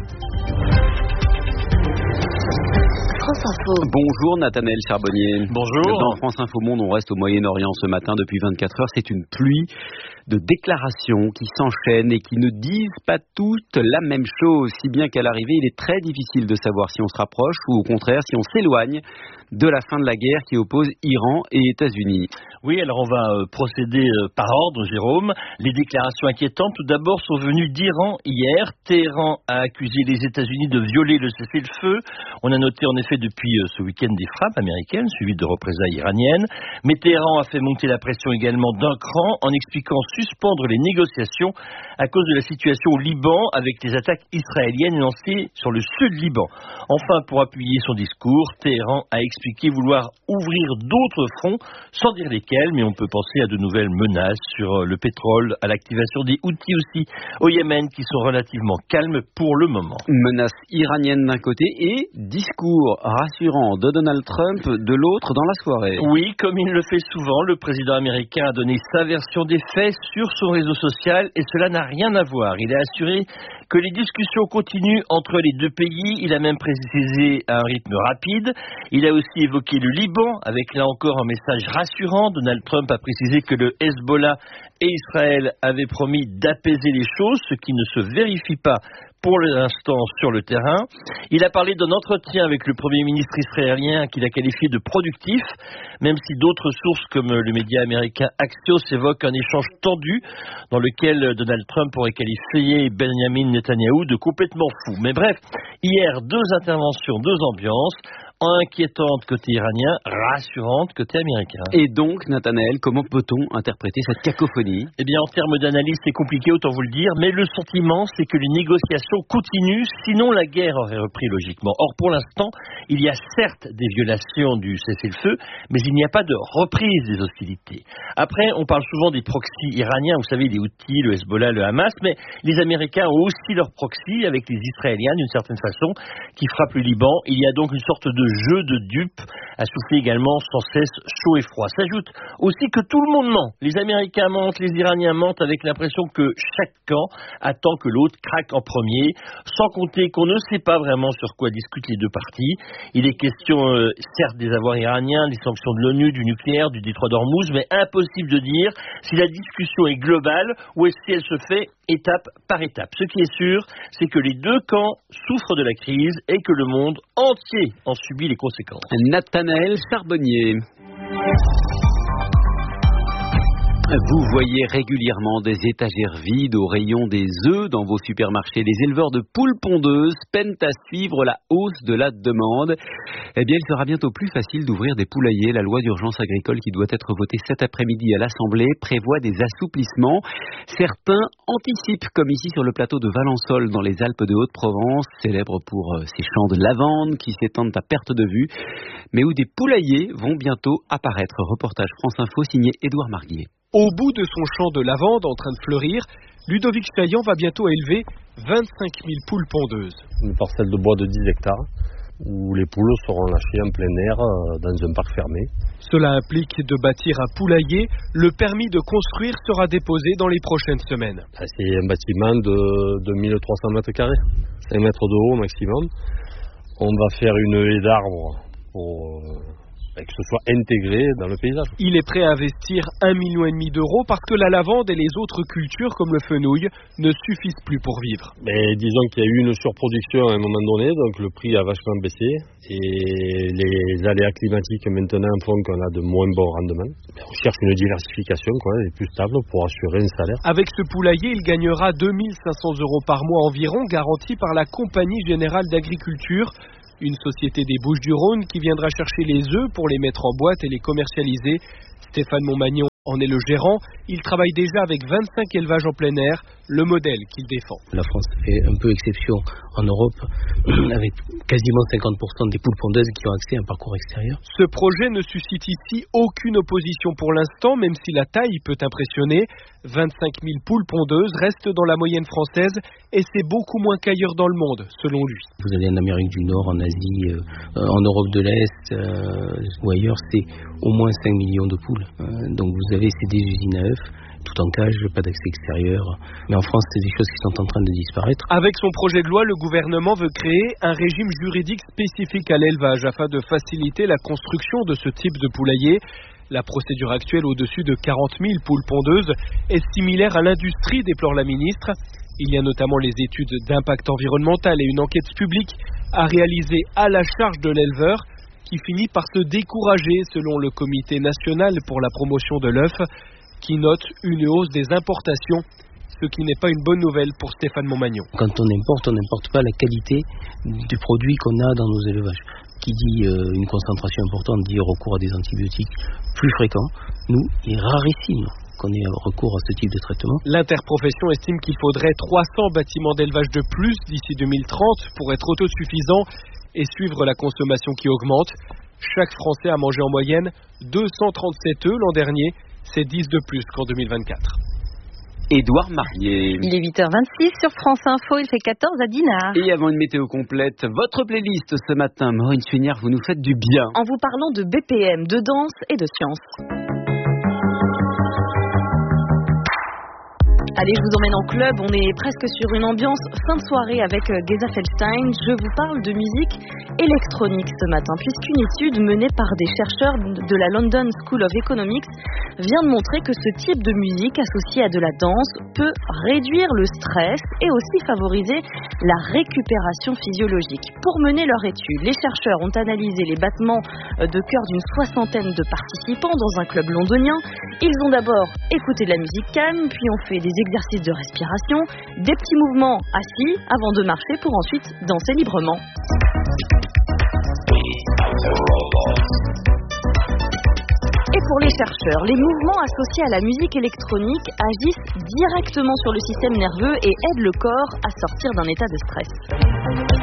France Info. Bonjour Nathanaël Charbonnier. Bonjour. Dans France Info Monde, on reste au Moyen-Orient ce matin depuis vingt-quatre heures. C'est une pluie de déclarations qui s'enchaînent et qui ne disent pas toutes la même chose. Si bien qu'à l'arrivée, il est très difficile de savoir si on se rapproche ou au contraire si on s'éloigne de la fin de la guerre qui oppose Iran et États-Unis. Oui, alors on va procéder par ordre, Jérôme. Les déclarations inquiétantes, tout d'abord, sont venues d'Iran hier. Téhéran a accusé les États-Unis de violer le cessez-le-feu. On a noté en effet depuis ce week-end des frappes américaines suivies de représailles iraniennes. Mais Téhéran a fait monter la pression également d'un cran en expliquant suspendre les négociations à cause de la situation au Liban avec les attaques israéliennes lancées sur le sud Liban. Enfin, pour appuyer son discours, Téhéran a expliqué vouloir ouvrir d'autres fronts, sans dire lesquels, mais on peut penser à de nouvelles menaces sur le pétrole, à l'activation des Houthis aussi au Yémen, qui sont relativement calmes pour le moment. Menaces iraniennes d'un côté et discours rassurant de Donald Trump de l'autre dans la soirée. Oui, comme il le fait souvent, le président américain a donné sa version des faits sur son réseau social et cela n'a rien à voir. Il a assuré que les discussions continuent entre les deux pays. Il a même précisé à un rythme rapide. Il a aussi évoqué le Liban avec là encore un message rassurant. Donald Trump a précisé que le Hezbollah et Israël avaient promis d'apaiser les choses, ce qui ne se vérifie pas pour l'instant sur le terrain. Il a parlé d'un entretien avec le Premier ministre israélien qu'il a qualifié de productif, même si d'autres sources comme le média américain Axios évoquent un échange tendu dans lequel Donald Trump aurait qualifié Benjamin Netanyahou de complètement fou. Mais bref, hier, deux interventions, deux ambiances. Inquiétante côté iranien, rassurante côté américain. Et donc, Nathanaël, comment peut-on interpréter cette cacophonie? Eh bien, en termes d'analyse, c'est compliqué, autant vous le dire, mais le sentiment, c'est que les négociations continuent, sinon la guerre aurait repris logiquement. Or, pour l'instant, il y a certes des violations du cessez-le-feu, mais il n'y a pas de reprise des hostilités. Après, on parle souvent des proxys iraniens, vous savez, les Houthis, le Hezbollah, le Hamas, mais les Américains ont aussi leurs proxys avec les Israéliens, d'une certaine façon, qui frappent le Liban. Il y a donc une sorte de jeu de dupes à souffler également sans cesse chaud et froid. S'ajoute aussi que tout le monde ment. Les Américains mentent, les Iraniens mentent avec l'impression que chaque camp attend que l'autre craque en premier, sans compter qu'on ne sait pas vraiment sur quoi discutent les deux parties. Il est question euh, certes des avoirs iraniens, des sanctions de l'ONU, du nucléaire, du détroit d'Ormuz, mais impossible de dire si la discussion est globale ou si elle se fait étape par étape. Ce qui est sûr, c'est que les deux camps souffrent de la crise et que le monde entier en subit les conséquences. Nathanaël Charbonnier. Vous voyez régulièrement des étagères vides au rayon des œufs dans vos supermarchés. Les éleveurs de poules pondeuses peinent à suivre la hausse de la demande. Eh bien, il sera bientôt plus facile d'ouvrir des poulaillers. La loi d'urgence agricole qui doit être votée cet après-midi à l'Assemblée prévoit des assouplissements. Certains anticipent, comme ici sur le plateau de Valençol dans les Alpes de Haute-Provence, célèbre pour ses champs de lavande qui s'étendent à perte de vue, mais où des poulaillers vont bientôt apparaître. Reportage France Info signé Édouard Marguier. Au bout de son champ de lavande en train de fleurir, Ludovic Chaillan va bientôt élever vingt-cinq mille poules pondeuses. Une parcelle de bois de dix hectares où les poules seront lâchées en plein air dans un parc fermé. Cela implique de bâtir un poulailler. Le permis de construire sera déposé dans les prochaines semaines. C'est un bâtiment de, de mille trois cents mètres carrés, cinq mètres de haut maximum. On va faire une haie d'arbres pour que ce soit intégré dans le paysage. Il est prêt à investir un million et demi d'euros parce que la lavande et les autres cultures comme le fenouil ne suffisent plus pour vivre. Mais disons qu'il y a eu une surproduction à un moment donné, donc le prix a vachement baissé et les aléas climatiques maintenant font qu'on a de moins bons rendements. On cherche une diversification quoi, et plus stable pour assurer un salaire. Avec ce poulailler, il gagnera deux mille cinq cents euros par mois environ, garantis par la Compagnie Générale d'Agriculture. Une société des Bouches-du-Rhône qui viendra chercher les œufs pour les mettre en boîte et les commercialiser. Stéphane Montmagnon en est le gérant. Il travaille déjà avec vingt-cinq élevages en plein air, le modèle qu'il défend. La France fait un peu exception en Europe, avec quasiment cinquante pour cent des poules pondeuses qui ont accès à un parcours extérieur. Ce projet ne suscite ici aucune opposition pour l'instant, même si la taille peut impressionner. vingt-cinq mille poules pondeuses restent dans la moyenne française et c'est beaucoup moins qu'ailleurs dans le monde, selon lui. Vous allez en Amérique du Nord, en Asie, euh, en Europe de l'Est euh, ou ailleurs, c'est au moins cinq millions de poules. Euh, donc vous avez c'est des usines à œufs, tout en cage, pas d'accès extérieur. Mais en France, c'est des choses qui sont en train de disparaître. Avec son projet de loi, le gouvernement veut créer un régime juridique spécifique à l'élevage afin de faciliter la construction de ce type de poulailler. La procédure actuelle au-dessus de quarante mille poules pondeuses est similaire à l'industrie, déplore la ministre. Il y a notamment les études d'impact environnemental et une enquête publique à réaliser à la charge de l'éleveur qui finit par se décourager selon le Comité national pour la promotion de l'œuf qui note une hausse des importations, ce qui n'est pas une bonne nouvelle pour Stéphane Montmagnon. Quand on importe, on n'importe pas la qualité du produit qu'on a dans nos élevages. Qui dit euh, une concentration importante dit recours à des antibiotiques plus fréquents. Nous, il est rarissime qu'on ait recours à ce type de traitement. L'interprofession estime qu'il faudrait trois cents bâtiments d'élevage de plus d'ici deux mille trente pour être autosuffisant et suivre la consommation qui augmente. Chaque Français a mangé en moyenne deux cent trente-sept œufs l'an dernier, c'est dix de plus qu'en deux mille vingt-quatre. Édouard Marié. Il est huit heures vingt-six sur France Info, il fait quatorze à Dinard. Et avant une météo complète, votre playlist ce matin, Maureen Suignard, vous nous faites du bien. En vous parlant de B P M, de danse et de science. Allez, je vous emmène en club, on est presque sur une ambiance fin de soirée avec Geza Feldstein. Je vous parle de musique électronique ce matin, puisqu'une étude menée par des chercheurs de la London School of Economics vient de montrer que ce type de musique associée à de la danse peut réduire le stress et aussi favoriser la récupération physiologique. Pour mener leur étude, les chercheurs ont analysé les battements de cœur d'une soixantaine de participants dans un club londonien. Ils ont d'abord écouté de la musique calme, puis ont fait des exercices de respiration, des petits mouvements assis avant de marcher pour ensuite danser librement. Et pour les chercheurs, les mouvements associés à la musique électronique agissent directement sur le système nerveux et aident le corps à sortir d'un état de stress.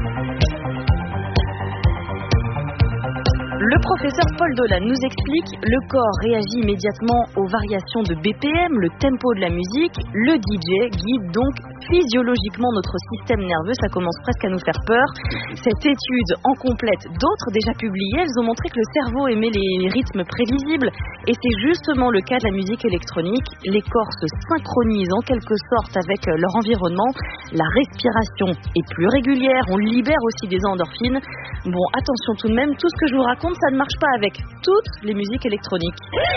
Le professeur Paul Dolan nous explique, le corps réagit immédiatement aux variations de B P M, le tempo de la musique, le D J guide donc physiologiquement notre système nerveux, ça commence presque à nous faire peur. Cette étude en complète d'autres déjà publiées, elles ont montré que le cerveau aimait les rythmes prévisibles et c'est justement le cas de la musique électronique. Les corps se synchronisent en quelque sorte avec leur environnement, la respiration est plus régulière, on libère aussi des endorphines. Bon, attention tout de même, tout ce que je vous raconte, ça ne marche pas avec toutes les musiques électroniques.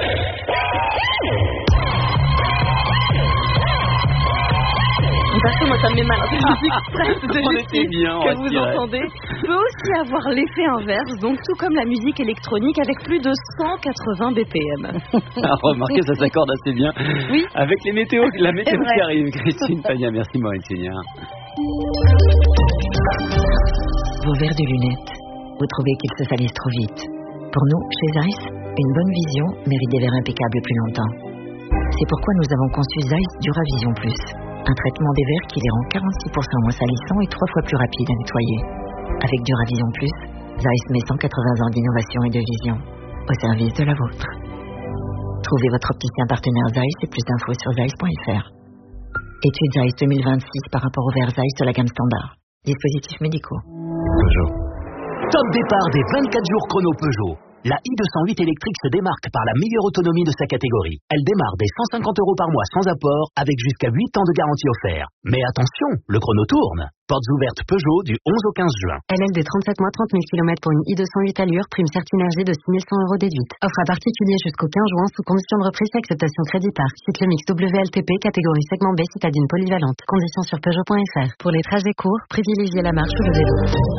Parce que moi ça me met mal, c'est une musique stress de justice que vous entendez peut aussi avoir l'effet inverse, donc tout comme la musique électronique avec plus de cent quatre-vingts B P M. Alors, remarquez, ça s'accorde assez bien oui. avec les météos, la météo qui arrive. Christine Pagna, merci Maureen Suignard. Vos verres de lunettes, vous trouvez qu'ils se salissent trop vite. Pour nous, chez Zeiss, une bonne vision mérite des verres impeccables plus longtemps. C'est pourquoi nous avons conçu Zeiss Duravision Plus, un traitement des verres qui les rend quarante-six pour cent moins salissants et trois fois plus rapides à nettoyer. Avec Duravision Plus, Zeiss met cent quatre-vingts ans d'innovation et de vision au service de la vôtre. Trouvez votre opticien partenaire Zeiss et plus d'infos sur zeiss point f r. Étude Zeiss deux mille vingt-six par rapport au verre Zeiss de la gamme standard. Dispositifs médicaux. Peugeot. Top départ des vingt-quatre jours chrono Peugeot. La i deux cent huit électrique se démarque par la meilleure autonomie de sa catégorie. Elle démarre dès cent cinquante euros par mois sans apport, avec jusqu'à huit ans de garantie offerte. Mais attention, le chrono tourne. Portes ouvertes Peugeot du onze au quinze juin. L L de trente-sept mois, trente mille kilomètres pour une i deux cent huit allure, prime Certinergie de six mille cent euros déduite. Offre à particulier jusqu'au quinze juin sous condition de reprise et acceptation crédit par. Cite le mix W L T P catégorie segment B citadine polyvalente. Conditions sur Peugeot point f r. Pour les trajets courts, privilégiez la marche ou le vélo.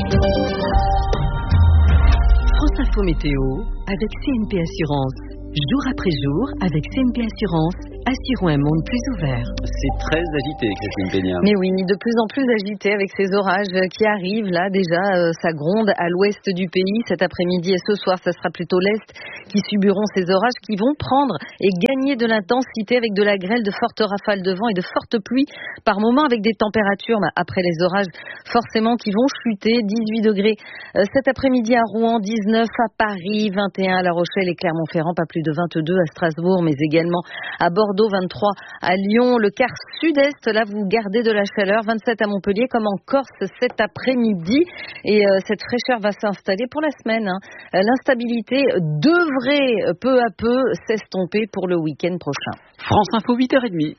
France Info Météo avec C N P Assurance. Jour après jour, avec C N P Assurance, assurons un monde plus ouvert. C'est très agité, Christine Peña. Mais oui, de plus en plus agité avec ces orages qui arrivent. Là, déjà, euh, ça gronde à l'ouest du pays. Cet après-midi et ce soir, ça sera plutôt l'est qui subiront ces orages qui vont prendre et gagner de l'intensité avec de la grêle, de fortes rafales de vent et de fortes pluies par moments avec des températures, bah, après les orages, forcément, qui vont chuter. dix-huit degrés euh, cet après-midi à Rouen, dix-neuf à Paris, vingt et un à La Rochelle et Clermont-Ferrand, pas plus de vingt-deux à Strasbourg, mais également à Bordeaux, vingt-trois à Lyon. Le quart sud-est, là, vous gardez de la chaleur, vingt-sept à Montpellier, comme en Corse cet après-midi. Et euh, cette fraîcheur va s'installer pour la semaine. Hein. L'instabilité devrait peu à peu s'estomper pour le week-end prochain. France Info, huit heures trente.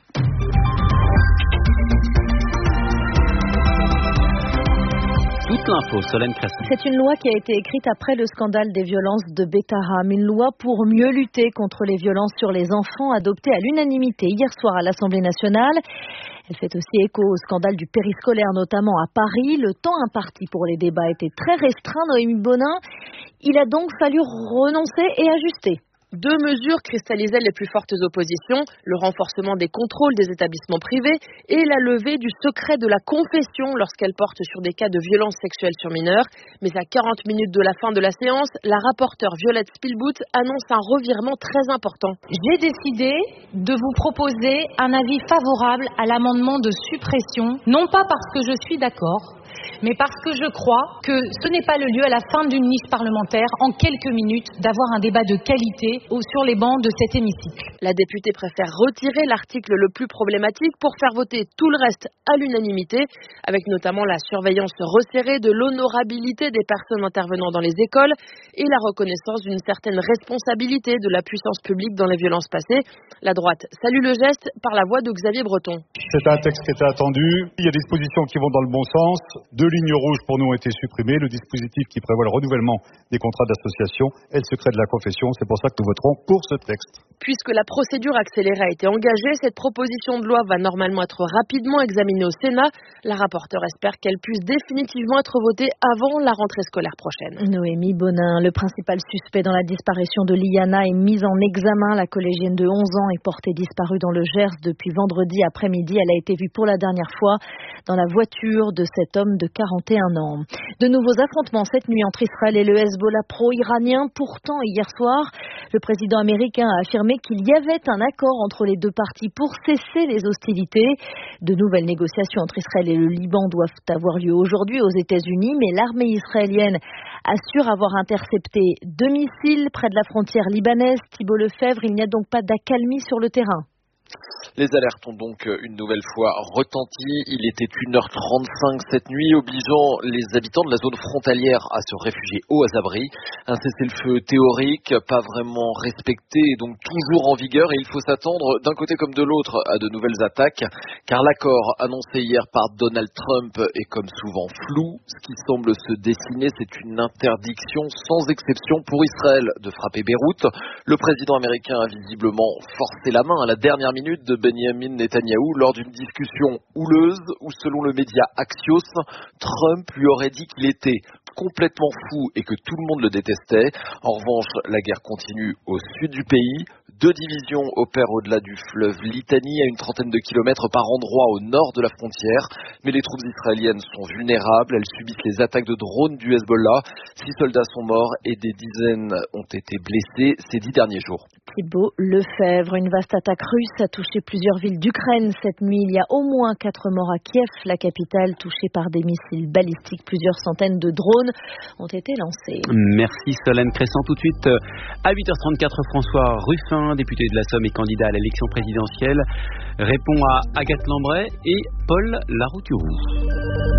Toute l'info, Solène Cresson. C'est une loi qui a été écrite après le scandale des violences de Betaham. Une loi pour mieux lutter contre les violences sur les enfants, adoptée à l'unanimité hier soir à l'Assemblée nationale. Elle fait aussi écho au scandale du périscolaire, notamment à Paris. Le temps imparti pour les débats était très restreint. Noémie Bonin, il a donc fallu renoncer et ajuster. Deux mesures cristallisaient les plus fortes oppositions, le renforcement des contrôles des établissements privés et la levée du secret de la confession lorsqu'elle porte sur des cas de violences sexuelles sur mineurs. Mais à quarante minutes de la fin de la séance, la rapporteure Violette Spielbout annonce un revirement très important. J'ai décidé de vous proposer un avis favorable à l'amendement de suppression, non pas parce que je suis d'accord, mais parce que je crois que ce n'est pas le lieu à la fin d'une niche parlementaire, en quelques minutes, d'avoir un débat de qualité sur les bancs de cet hémicycle. La députée préfère retirer l'article le plus problématique pour faire voter tout le reste à l'unanimité, avec notamment la surveillance resserrée de l'honorabilité des personnes intervenant dans les écoles et la reconnaissance d'une certaine responsabilité de la puissance publique dans les violences passées. La droite salue le geste par la voix de Xavier Breton. C'est un texte qui était attendu. Il y a des dispositions qui vont dans le bon sens. Deux lignes rouges pour nous ont été supprimées. Le dispositif qui prévoit le renouvellement des contrats d'association et le secret de la confession. C'est pour ça que nous voterons pour ce texte. Puisque la procédure accélérée a été engagée, cette proposition de loi va normalement être rapidement examinée au Sénat. La rapporteure espère qu'elle puisse définitivement être votée avant la rentrée scolaire prochaine. Noémie Bonin, le principal suspect dans la disparition de Liana est mis en examen. La collégienne de onze ans est portée disparue dans le Gers depuis vendredi après-midi. Elle a été vue pour la dernière fois dans la voiture de cet homme de quarante et un ans. De nouveaux affrontements cette nuit entre Israël et le Hezbollah pro-iranien. Pourtant, hier soir, le président américain a affirmé qu'il y avait un accord entre les deux parties pour cesser les hostilités. De nouvelles négociations entre Israël et le Liban doivent avoir lieu aujourd'hui aux États-Unis, mais l'armée israélienne assure avoir intercepté deux missiles près de la frontière libanaise. Thibault Lefebvre, il n'y a donc pas d'accalmie sur le terrain. Les alertes ont donc une nouvelle fois retenti. Il était une heure trente-cinq cette nuit, obligeant les habitants de la zone frontalière à se réfugier au Azabri. Un cessez-le-feu théorique, pas vraiment respecté et donc toujours en vigueur. Et il faut s'attendre d'un côté comme de l'autre à de nouvelles attaques, car l'accord annoncé hier par Donald Trump est comme souvent flou. Ce qui semble se dessiner, c'est une interdiction sans exception pour Israël de frapper Beyrouth. Le président américain a visiblement forcé la main à la dernière minute de Benjamin Netanyahou lors d'une discussion houleuse où, selon le média Axios, Trump lui aurait dit qu'il était complètement fou et que tout le monde le détestait. En revanche, la guerre continue au sud du pays. Deux divisions opèrent au-delà du fleuve Litani, à une trentaine de kilomètres par endroit au nord de la frontière. Mais les troupes israéliennes sont vulnérables. Elles subissent les attaques de drones du Hezbollah. Six soldats sont morts et des dizaines ont été blessés ces dix derniers jours. Thibault Lefebvre, une vaste attaque russe a touché plusieurs villes d'Ukraine cette nuit. Il y a au moins quatre morts à Kiev, la capitale, touchée par des missiles balistiques. Plusieurs centaines de drones drones ont été lancés. Merci Solène Crescent. Tout de suite à huit heures trente-quatre, François Ruffin, député de la Somme et candidat à l'élection présidentielle, répond à Agathe Lambray et Paul Larouturou.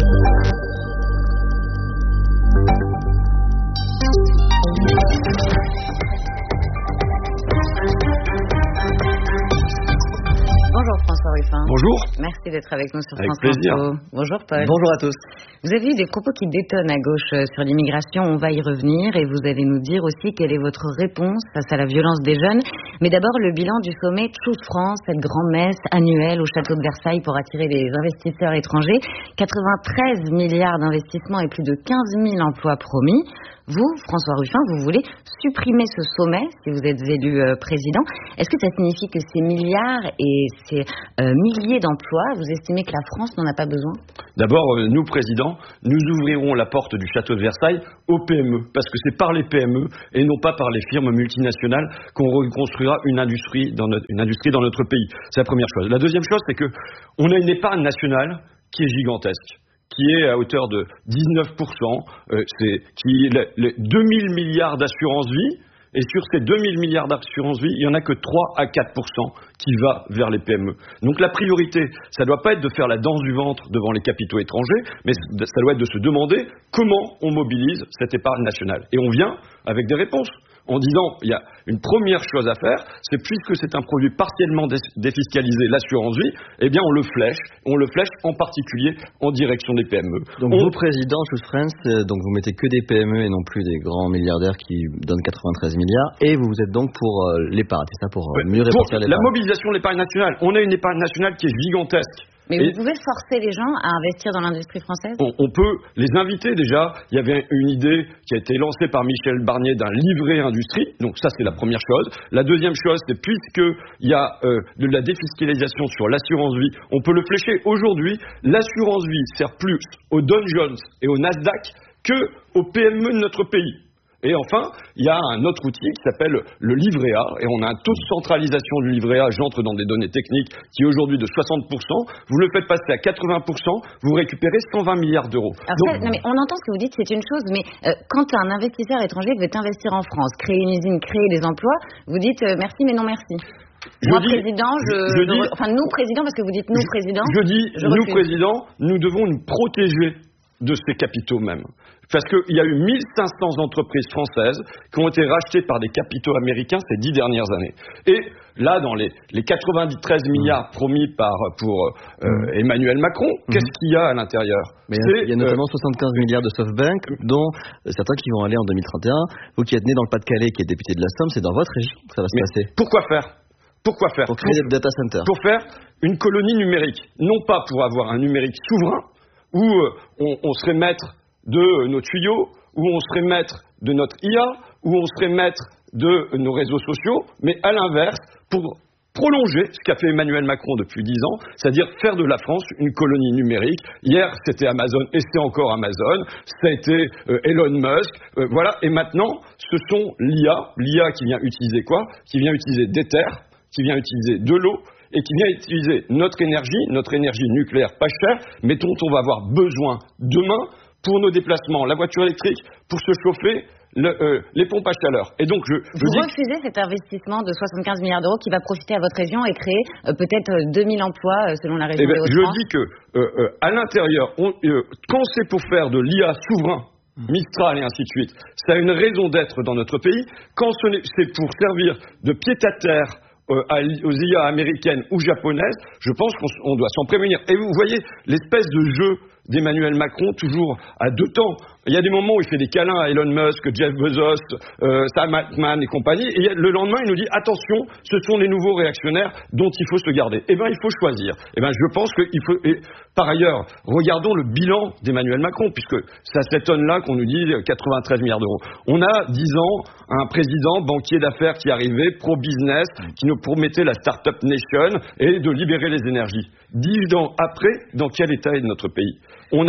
Bonjour François Ruffin. Bonjour. Merci d'être avec nous sur avec France plaisir. Info. Bonjour Paul. Bonjour à tous. Vous avez eu des propos qui détonnent à gauche sur l'immigration, on va y revenir et vous allez nous dire aussi quelle est votre réponse face à la violence des jeunes. Mais d'abord le bilan du sommet Choose France, cette grand-messe annuelle au château de Versailles pour attirer les investisseurs étrangers. quatre-vingt-treize milliards d'investissements et plus de quinze mille emplois promis. Vous, François Ruffin, vous voulez supprimer ce sommet si vous êtes élu euh, président. Est-ce que ça signifie que ces milliards et ces euh, milliers d'emplois, vous estimez que la France n'en a pas besoin ? D'abord, euh, nous, présidents, nous ouvrirons la porte du château de Versailles aux P M E, parce que c'est par les P M E et non pas par les firmes multinationales qu'on reconstruira une industrie dans notre, une industrie dans notre pays. C'est la première chose. La deuxième chose, c'est que on a une épargne nationale qui est gigantesque, qui est à hauteur de dix-neuf pour cent, euh, c'est qui les, les deux mille milliards d'assurance vie, et sur ces deux mille milliards d'assurance vie, il n'y en a que trois à quatre pour cent qui va vers les P M E. Donc la priorité, ça ne doit pas être de faire la danse du ventre devant les capitaux étrangers, mais ça doit être de se demander comment on mobilise cette épargne nationale. Et on vient avec des réponses, en disant, il y a une première chose à faire, c'est puisque c'est un produit partiellement défiscalisé, l'assurance vie, eh bien on le flèche, on le flèche en particulier en direction des P M E. Donc on... vous, président Choose France, donc vous mettez que des P M E et non plus des grands milliardaires qui donnent quatre-vingt-treize milliards, et vous êtes donc pour euh, l'épargne, c'est ça, pour euh, mieux répartir l'épargne. La mobilisation de l'épargne nationale, on a une épargne nationale qui est gigantesque. Mais et vous pouvez forcer les gens à investir dans l'industrie française ? on, on peut les inviter déjà. Il y avait une idée qui a été lancée par Michel Barnier d'un livret industrie. Donc ça, c'est la première chose. La deuxième chose, c'est puisqu'il y a euh, de la défiscalisation sur l'assurance vie, on peut le flécher. Aujourd'hui, l'assurance vie sert plus aux Dow Jones et au Nasdaq que aux P M E de notre pays. Et enfin, il y a un autre outil qui s'appelle le livret A, et on a un taux de centralisation du livret A, j'entre dans des données techniques, qui est aujourd'hui de soixante pour cent. Vous le faites passer à quatre-vingts pour cent, vous récupérez cent vingt milliards d'euros. Alors Donc, ça, non mais on entend ce que vous dites, c'est une chose, mais euh, quand un investisseur étranger veut investir en France, créer une usine, créer des emplois, vous dites euh, merci mais non merci. Je Moi, dis, président, je, je, je je, dis, enfin nous, président, parce que vous dites nous, je, président. Je dis, je nous, refuse. président, nous devons nous protéger de ces capitaux même. Parce qu'il y a eu mille cinq cents entreprises françaises qui ont été rachetées par des capitaux américains ces dix dernières années. Et là, dans les, les quatre-vingt-treize milliards promis par, pour euh, Emmanuel Macron, mmh. qu'est-ce qu'il y a à l'intérieur ? Mais il y a notamment euh, soixante-quinze milliards de SoftBank, dont certains qui vont aller en deux mille trente et un. Vous qui êtes né dans le Pas-de-Calais, qui est député de la Somme, c'est dans votre région que ça va se passer. Pourquoi faire ? Pourquoi faire ? Pour créer des data centers. Pour faire une colonie numérique. Non pas pour avoir un numérique souverain, où euh, on, on serait maître de nos tuyaux, où on serait maître de notre I A, où on serait maître de nos réseaux sociaux, mais à l'inverse, pour prolonger ce qu'a fait Emmanuel Macron depuis dix ans, c'est-à-dire faire de la France une colonie numérique. Hier, c'était Amazon, et c'est encore Amazon, ça a été euh, Elon Musk, euh, voilà, et maintenant, ce sont l'I A, l'I A qui vient utiliser quoi ? Qui vient utiliser des terres, qui vient utiliser de l'eau, et qui vient utiliser notre énergie, notre énergie nucléaire pas chère, mais dont on va avoir besoin demain pour nos déplacements, la voiture électrique, pour se chauffer, le, euh, les pompes à chaleur. Et donc je, je Vous dis refusez cet investissement de soixante-quinze milliards d'euros qui va profiter à votre région et créer euh, peut-être euh, deux mille emplois euh, selon la région eh ben, des Hauts-de-France. Je dis que euh, euh, à l'intérieur, on, euh, quand c'est pour faire de l'I A souverain, Mistral et ainsi de suite, ça a une raison d'être dans notre pays. Quand ce n'est, c'est pour servir de pied-à-terre Euh, aux I A américaines ou japonaises, je pense qu'on doit s'en prémunir. Et vous voyez l'espèce de jeu d'Emmanuel Macron, toujours à deux temps. Il y a des moments où il fait des câlins à Elon Musk, Jeff Bezos, euh, Sam Altman et compagnie, et le lendemain il nous dit attention, ce sont les nouveaux réactionnaires dont il faut se garder. Eh bien il faut choisir. Eh bien je pense qu'il faut... Et par ailleurs, regardons le bilan d'Emmanuel Macron, puisque ça s'étonne là qu'on nous dit quatre-vingt-treize milliards d'euros. On a dix ans un président banquier d'affaires qui arrivait, pro-business, qui nous promettait la Startup Nation et de libérer les énergies. Dix ans après, dans quel état est notre pays ? On a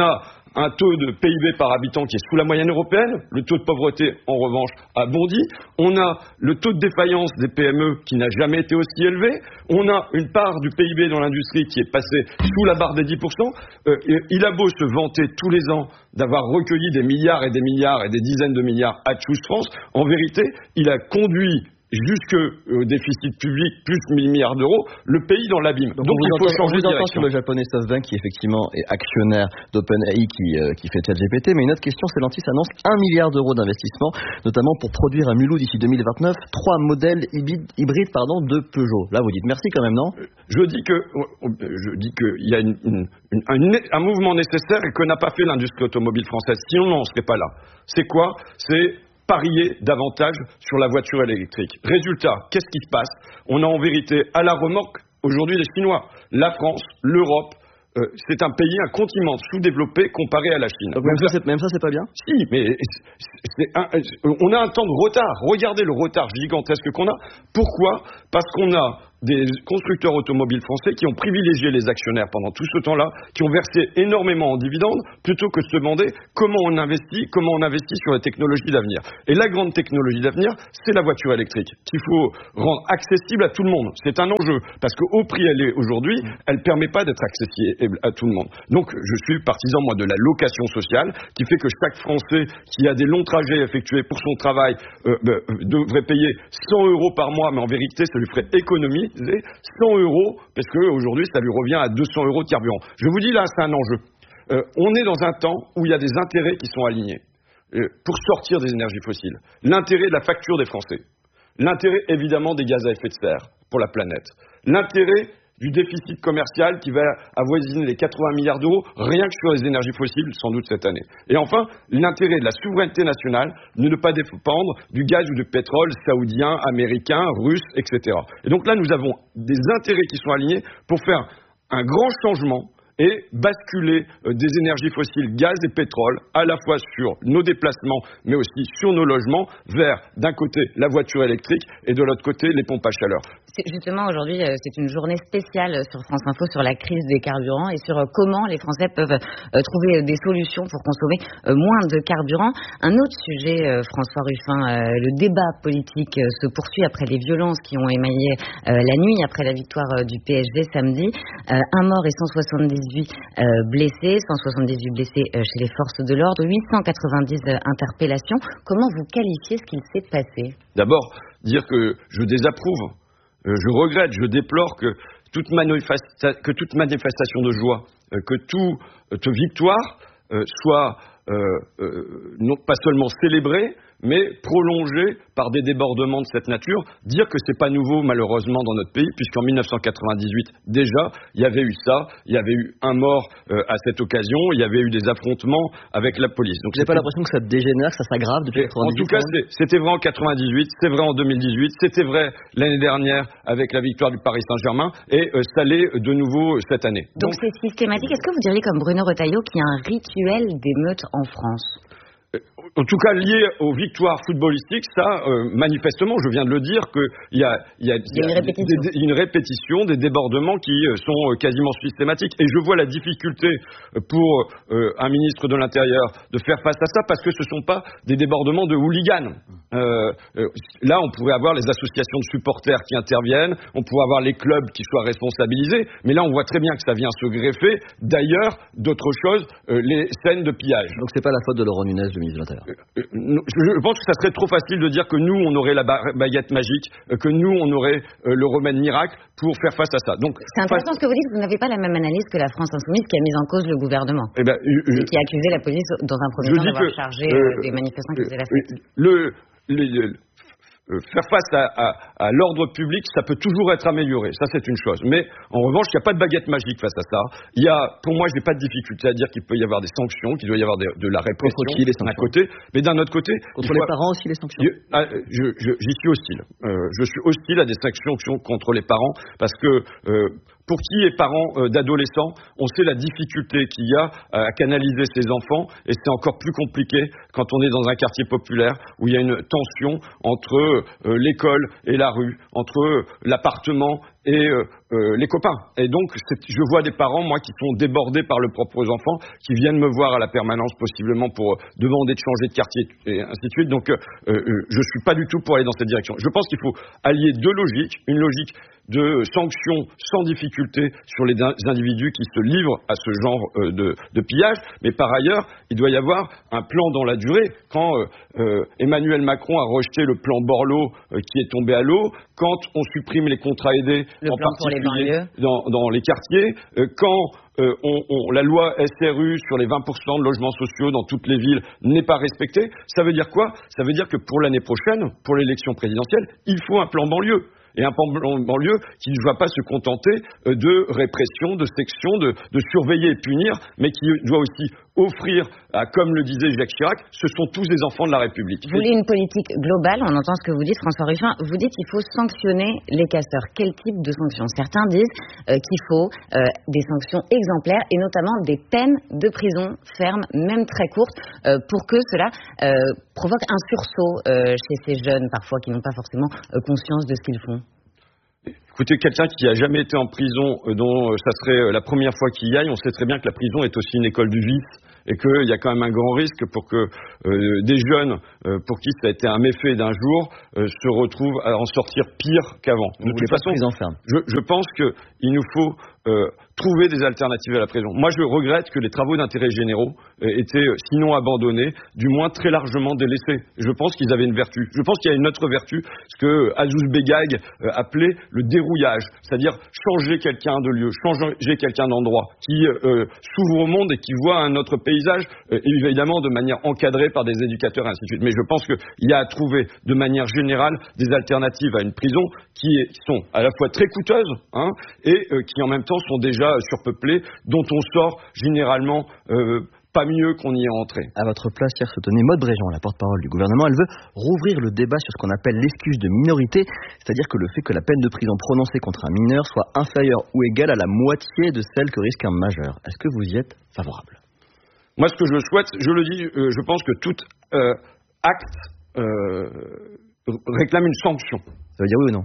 un taux de P I B par habitant qui est sous la moyenne européenne. Le taux de pauvreté, en revanche, a bondi. On a le taux de défaillance des P M E qui n'a jamais été aussi élevé. On a une part du P I B dans l'industrie qui est passée sous la barre des dix pour cent. Euh, il a beau se vanter tous les ans d'avoir recueilli des milliards et des milliards et des dizaines de milliards à Choose France, en vérité, il a conduit jusqu'au déficit public, plus mille milliards d'euros, le pays dans l'abîme. Donc, Donc il faut entend, changer de direction. Sur le japonais SoftBank, qui effectivement est actionnaire d'OpenAI, qui, euh, qui fait ChatGPT. Mais une autre question, Stellantis annonce un milliard d'euros d'investissement, notamment pour produire un mulot d'ici deux mille vingt-neuf, trois modèles hybrides, hybrides pardon, de Peugeot. Là, vous dites merci quand même, non? Je dis que, je dis qu'il y a une, une, une, un, un mouvement nécessaire et que n'a pas fait l'industrie automobile française. Sinon, on ne serait pas là. C'est quoi? C'est parier davantage sur la voiture électrique. Résultat, qu'est-ce qui se passe? On a en vérité à la remorque aujourd'hui les Chinois. La France, l'Europe, euh, c'est un pays, un continent sous-développé comparé à la Chine. Donc même, Donc, ça, c'est, même ça, c'est pas bien? Si, mais c'est un, on a un temps de retard. Regardez le retard gigantesque qu'on a. Pourquoi? Parce qu'on a des constructeurs automobiles français qui ont privilégié les actionnaires pendant tout ce temps-là, qui ont versé énormément en dividendes, plutôt que de se demander comment on investit, comment on investit sur les technologies d'avenir. Et la grande technologie d'avenir, c'est la voiture électrique, qu'il faut rendre accessible à tout le monde. C'est un enjeu, parce qu'au prix elle est aujourd'hui, elle ne permet pas d'être accessible à tout le monde. Donc, je suis partisan, moi, de la location sociale, qui fait que chaque Français qui a des longs trajets effectués pour son travail euh, euh, devrait payer cent euros par mois, mais en vérité, ça lui ferait économie cent euros, parce qu'aujourd'hui, ça lui revient à deux cents euros de carburant. Je vous dis, là, c'est un enjeu. Euh, on est dans un temps où il y a des intérêts qui sont alignés euh, pour sortir des énergies fossiles. L'intérêt de la facture des Français. L'intérêt, évidemment, des gaz à effet de serre pour la planète. L'intérêt du déficit commercial qui va avoisiner les quatre-vingts milliards d'euros, rien que sur les énergies fossiles, sans doute cette année. Et enfin, l'intérêt de la souveraineté nationale de ne pas dépendre du gaz ou du pétrole saoudien, américain, russe, et cetera. Et donc là, nous avons des intérêts qui sont alignés pour faire un grand changement et basculer euh, des énergies fossiles, gaz et pétrole, à la fois sur nos déplacements, mais aussi sur nos logements, vers, d'un côté, la voiture électrique et de l'autre côté, les pompes à chaleur. Justement, aujourd'hui, c'est une journée spéciale sur France Info sur la crise des carburants et sur comment les Français peuvent trouver des solutions pour consommer moins de carburant. Un autre sujet, François Ruffin, le débat politique se poursuit après les violences qui ont émaillé la nuit, après la victoire du P S G samedi. Un mort et cent soixante-dix-huit blessés, cent soixante-dix-huit blessés chez les forces de l'ordre, huit cent quatre-vingt-dix interpellations. Comment vous qualifiez ce qu'il s'est passé? D'abord, dire que je désapprouve. Je regrette, je déplore que toute, manifesta- que toute manifestation de joie, euh, que toute euh, victoire euh, soit euh, euh, non pas seulement célébrée, mais prolongée par des débordements de cette nature. Dire que c'est pas nouveau, malheureusement, dans notre pays, puisqu'en mille neuf cent quatre-vingt-dix-huit, déjà, il y avait eu ça, il y avait eu un mort euh, à cette occasion, il y avait eu des affrontements avec la police. Donc, vous n'avez pas l'impression que ça dégénère, que ça s'aggrave depuis quatre-vingt-dix-huit? En tout cas, c'est, c'était vrai en quatre-vingt-dix-huit, c'est vrai en deux mille dix-huit, c'était vrai l'année dernière avec la victoire du Paris Saint-Germain, et euh, ça l'est de nouveau euh, cette année. Donc, Donc c'est systématique. Est-ce que vous diriez, comme Bruno Retailleau, qu'il y a un rituel d'émeute en France? En tout cas, lié aux victoires footballistiques, ça, euh, manifestement, je viens de le dire, qu'il y a, y a, y a une, répétition. Des, des, une répétition, des débordements qui euh, sont euh, quasiment systématiques. Et je vois la difficulté pour euh, un ministre de l'Intérieur de faire face à ça, parce que ce ne sont pas des débordements de hooligans. Euh, euh, là, on pourrait avoir les associations de supporters qui interviennent, on pourrait avoir les clubs qui soient responsabilisés, mais là, on voit très bien que ça vient se greffer. D'ailleurs, d'autres choses, euh, les scènes de pillage. Donc, c'est pas la faute de Laurent Nunez, le ministre de l'Intérieur. Je pense que ça serait trop facile de dire que nous, on aurait la baguette magique, que nous, on aurait le remède miracle pour faire face à ça. Donc, c'est intéressant ce que vous dites, vous n'avez pas la même analyse que la France Insoumise qui a mis en cause le gouvernement. Eh ben, euh, et qui a accusé la police dans un premier temps d'avoir que, chargé euh, des manifestants qui faisaient la fête. Le, le, le, faire face à, à, à l'ordre public, ça peut toujours être amélioré. Ça, c'est une chose. Mais en revanche, il n'y a pas de baguette magique face à ça. Il y a, pour moi, je n'ai pas de difficulté à dire qu'il peut y avoir des sanctions, qu'il doit y avoir des, de la répression d'un côté, mais d'un autre côté... Contre les parents aussi, les sanctions? Je, je, j'y suis hostile. Euh, je suis hostile à des sanctions contre les parents, parce que... Euh, pour qui est parent euh, d'adolescents, on sait la difficulté qu'il y a à canaliser ses enfants, et c'est encore plus compliqué quand on est dans un quartier populaire où il y a une tension entre euh, l'école et la rue, entre euh, l'appartement et euh, euh, les copains. Et donc, c'est, je vois des parents, moi, qui sont débordés par leurs propres enfants, qui viennent me voir à la permanence, possiblement pour euh, demander de changer de quartier, et ainsi de suite. Donc, euh, euh, je suis pas du tout pour aller dans cette direction. Je pense qu'il faut allier deux logiques. Une logique de sanctions sans difficulté sur les individus qui se livrent à ce genre euh, de, de pillage. Mais par ailleurs, il doit y avoir un plan dans la durée. Quand euh, euh, Emmanuel Macron a rejeté le plan Borloo euh, qui est tombé à l'eau, quand on supprime les contrats aidés, le en plan particulier pour les banlieues. dans, dans les quartiers, euh, quand euh, on, on, la loi S R U sur les vingt pour cent de logements sociaux dans toutes les villes n'est pas respectée, ça veut dire quoi? Ça veut dire que pour l'année prochaine, pour l'élection présidentielle, il faut un plan banlieue. Et un plan banlieue qui ne va pas se contenter de répression, de section, de, de surveiller et punir, mais qui doit aussi offrir, à, comme le disait Jacques Chirac, ce sont tous des enfants de la République. Vous voulez une politique globale, on entend ce que vous dites, François Ruffin. Vous dites qu'il faut sanctionner les casseurs. Quel type de sanctions? Certains disent euh, qu'il faut euh, des sanctions exemplaires et notamment des peines de prison ferme, même très courtes, euh, pour que cela euh, provoque un sursaut euh, chez ces jeunes, parfois qui n'ont pas forcément euh, conscience de ce qu'ils font. Écoutez, quelqu'un qui n'a jamais été en prison, euh, dont euh, ça serait euh, la première fois qu'il y aille, on sait très bien que la prison est aussi une école du vice et qu'il y a quand même un grand risque pour que euh, des jeunes euh, pour qui ça a été un méfait d'un jour euh, se retrouvent à en sortir pire qu'avant. De toute façon, je, je pense qu'il nous faut euh, trouver des alternatives à la prison. Moi, je regrette que les travaux d'intérêt généraux euh, étaient, euh, sinon abandonnés, du moins très largement délaissés. Je pense qu'ils avaient une vertu. Je pense qu'il y a une autre vertu, ce que Azouz Begag euh, appelait le dérouillage, c'est-à-dire changer quelqu'un de lieu, changer quelqu'un d'endroit, qui euh, s'ouvre au monde et qui voit un autre paysage, euh, évidemment de manière encadrée par des éducateurs et ainsi de suite. Mais je pense qu'il y a à trouver de manière générale des alternatives à une prison qui, est, qui sont à la fois très coûteuses hein, et euh, qui en même temps sont déjà surpeuplées, dont on sort généralement euh, pas mieux qu'on y est entré. À votre place, hier se tenait Maude Bréjean, la porte-parole du gouvernement. Elle veut rouvrir le débat sur ce qu'on appelle l'excuse de minorité, c'est-à-dire que le fait que la peine de prison prononcée contre un mineur soit inférieure ou égale à la moitié de celle que risque un majeur. Est-ce que vous y êtes favorable? Moi, ce que je souhaite, je le dis, euh, je pense que tout euh, acte euh, réclame une sanction. Ça veut dire oui ou non?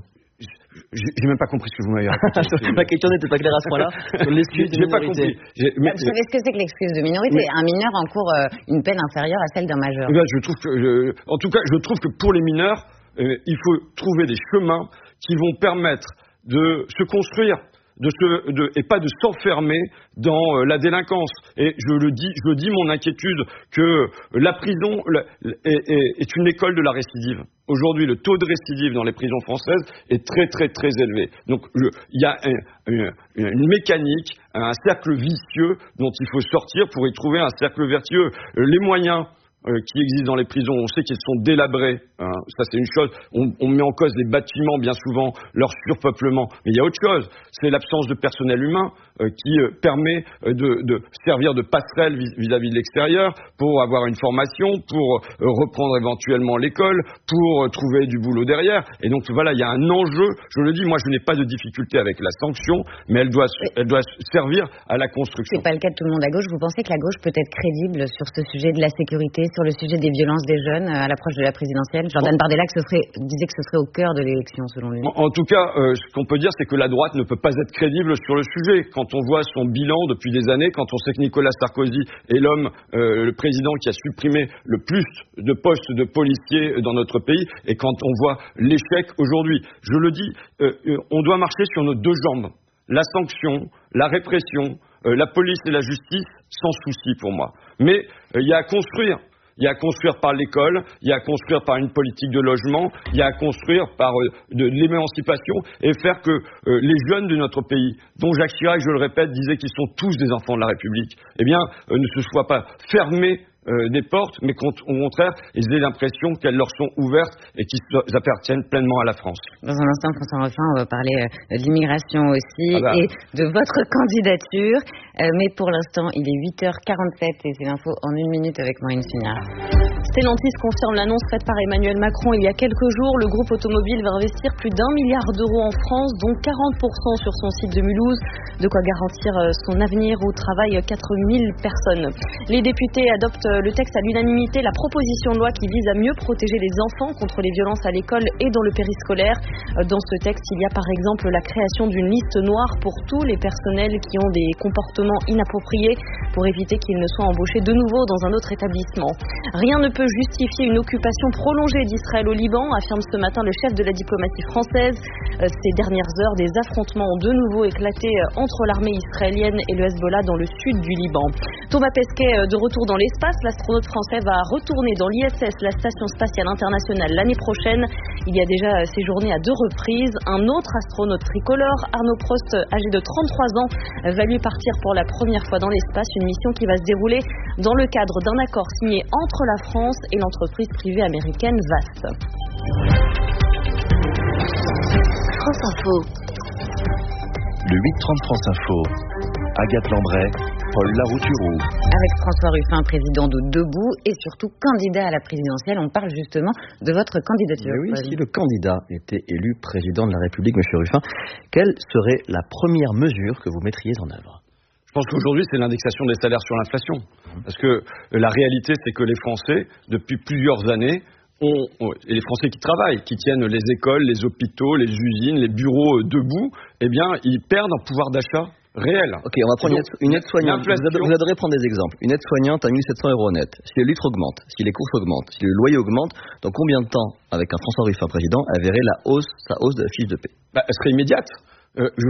J'ai même pas compris ce que vous m'avez raconté. Ma question n'était pas claire à ce point-là. Sur l'excuse de minorité. Mais... Vous savez ce que c'est que l'excuse de minorité? Mais... Un mineur encourt euh, une peine inférieure à celle d'un majeur. Eh bien, je trouve que, je... en tout cas, je trouve que pour les mineurs, euh, il faut trouver des chemins qui vont permettre de se construire. De se, de, et pas de s'enfermer dans euh, la délinquance. Et je le dis, je dis mon inquiétude que la prison la, est, est, est une école de la récidive. Aujourd'hui, le taux de récidive dans les prisons françaises est très très très élevé. Donc, il y a un, une, une mécanique, un cercle vicieux dont il faut sortir pour y trouver un cercle vertueux. Les moyens Euh, qui existent dans les prisons, on sait qu'ils sont délabrés, hein, ça c'est une chose, on, on met en cause les bâtiments bien souvent, leur surpeuplement, mais il y a autre chose, c'est l'absence de personnel humain euh, qui euh, permet euh, de, de servir de passerelle vis- vis-à-vis de l'extérieur, pour avoir une formation, pour euh, reprendre éventuellement l'école, pour euh, trouver du boulot derrière, et donc voilà, il y a un enjeu, je le dis, moi je n'ai pas de difficulté avec la sanction, mais elle doit, elle doit servir à la construction. C'est pas le cas de tout le monde à gauche, vous pensez que la gauche peut être crédible sur ce sujet de la sécurité, sur le sujet des violences des jeunes à l'approche de la présidentielle? Jordan Bardella que ce serait, disait que ce serait au cœur de l'élection, selon lui. En, en tout cas, euh, ce qu'on peut dire, c'est que la droite ne peut pas être crédible sur le sujet. Quand on voit son bilan depuis des années, quand on sait que Nicolas Sarkozy est l'homme, euh, le président qui a supprimé le plus de postes de policiers dans notre pays, et quand on voit l'échec aujourd'hui, je le dis, euh, on doit marcher sur nos deux jambes. La sanction, la répression, euh, la police et la justice, sans souci pour moi. Mais euh, il y a à construire. Il y a à construire par l'école, il y a à construire par une politique de logement, il y a à construire par euh, de l'émancipation et faire que euh, les jeunes de notre pays, dont Jacques Chirac, je le répète, disait qu'ils sont tous des enfants de la République, eh bien, euh, ne se soient pas fermés euh, des portes, mais qu'au contraire, ils aient l'impression qu'elles leur sont ouvertes et qu'ils appartiennent pleinement à la France. Dans un instant, François Ruffin, on va parler euh, de l'immigration aussi ah bah. et de votre candidature. Euh, mais pour l'instant, il est huit heures quarante-sept et c'est l'info en une minute avec Maureen Sugnard. Stellantis confirme l'annonce faite par Emmanuel Macron il y a quelques jours. Le groupe automobile va investir plus d'un milliard d'euros en France, dont quarante pour cent sur son site de Mulhouse. De quoi garantir son avenir où travaillent quatre mille personnes. Les députés adoptent le texte à l'unanimité, la proposition de loi qui vise à mieux protéger les enfants contre les violences à l'école et dans le périscolaire. Dans ce texte, il y a par exemple la création d'une liste noire pour tous les personnels qui ont des comportements inappropriés pour éviter qu'ils ne soient embauchés de nouveau dans un autre établissement. Rien ne peut justifier une occupation prolongée d'Israël au Liban, affirme ce matin le chef de la diplomatie française. Ces dernières heures, des affrontements ont de nouveau éclaté entre l'armée israélienne et le Hezbollah dans le sud du Liban. Thomas Pesquet de retour dans l'espace. L'astronaute français va retourner dans l'I S S, la Station Spatiale Internationale, l'année prochaine. Il y a déjà séjourné à deux reprises. Un autre astronaute tricolore, Arnaud Prost, âgé de trente-trois ans, va lui partir pour la première fois dans l'espace. Une mission qui va se dérouler dans le cadre d'un accord signé entre la France et l'entreprise privée américaine V A S T. France Info. Le huit trente France Info. Agathe Lambray, Paul Larouturou. Avec François Ruffin, président de Debout et surtout candidat à la présidentielle, on parle justement de votre candidature. Mais oui, Paul. Si le candidat était élu président de la République, M. Ruffin, quelle serait la première mesure que vous mettriez en œuvre ? Je pense qu'aujourd'hui, c'est l'indexation des salaires sur l'inflation. Parce que la réalité, c'est que les Français, depuis plusieurs années, ont, et les Français qui travaillent, qui tiennent les écoles, les hôpitaux, les usines, les bureaux debout, eh bien, ils perdent un pouvoir d'achat réel. Ok, on va prendre donc, une aide-soignante. Vous, vous adorez prendre des exemples. Une aide-soignante à mille sept cents euros net. Si les litres augmentent, si les courses augmentent, si le loyer augmente, dans combien de temps, avec un François Ruffin président, elle verrait la hausse, sa hausse de la fiche de paie ? Bah, elle serait immédiate. Euh, je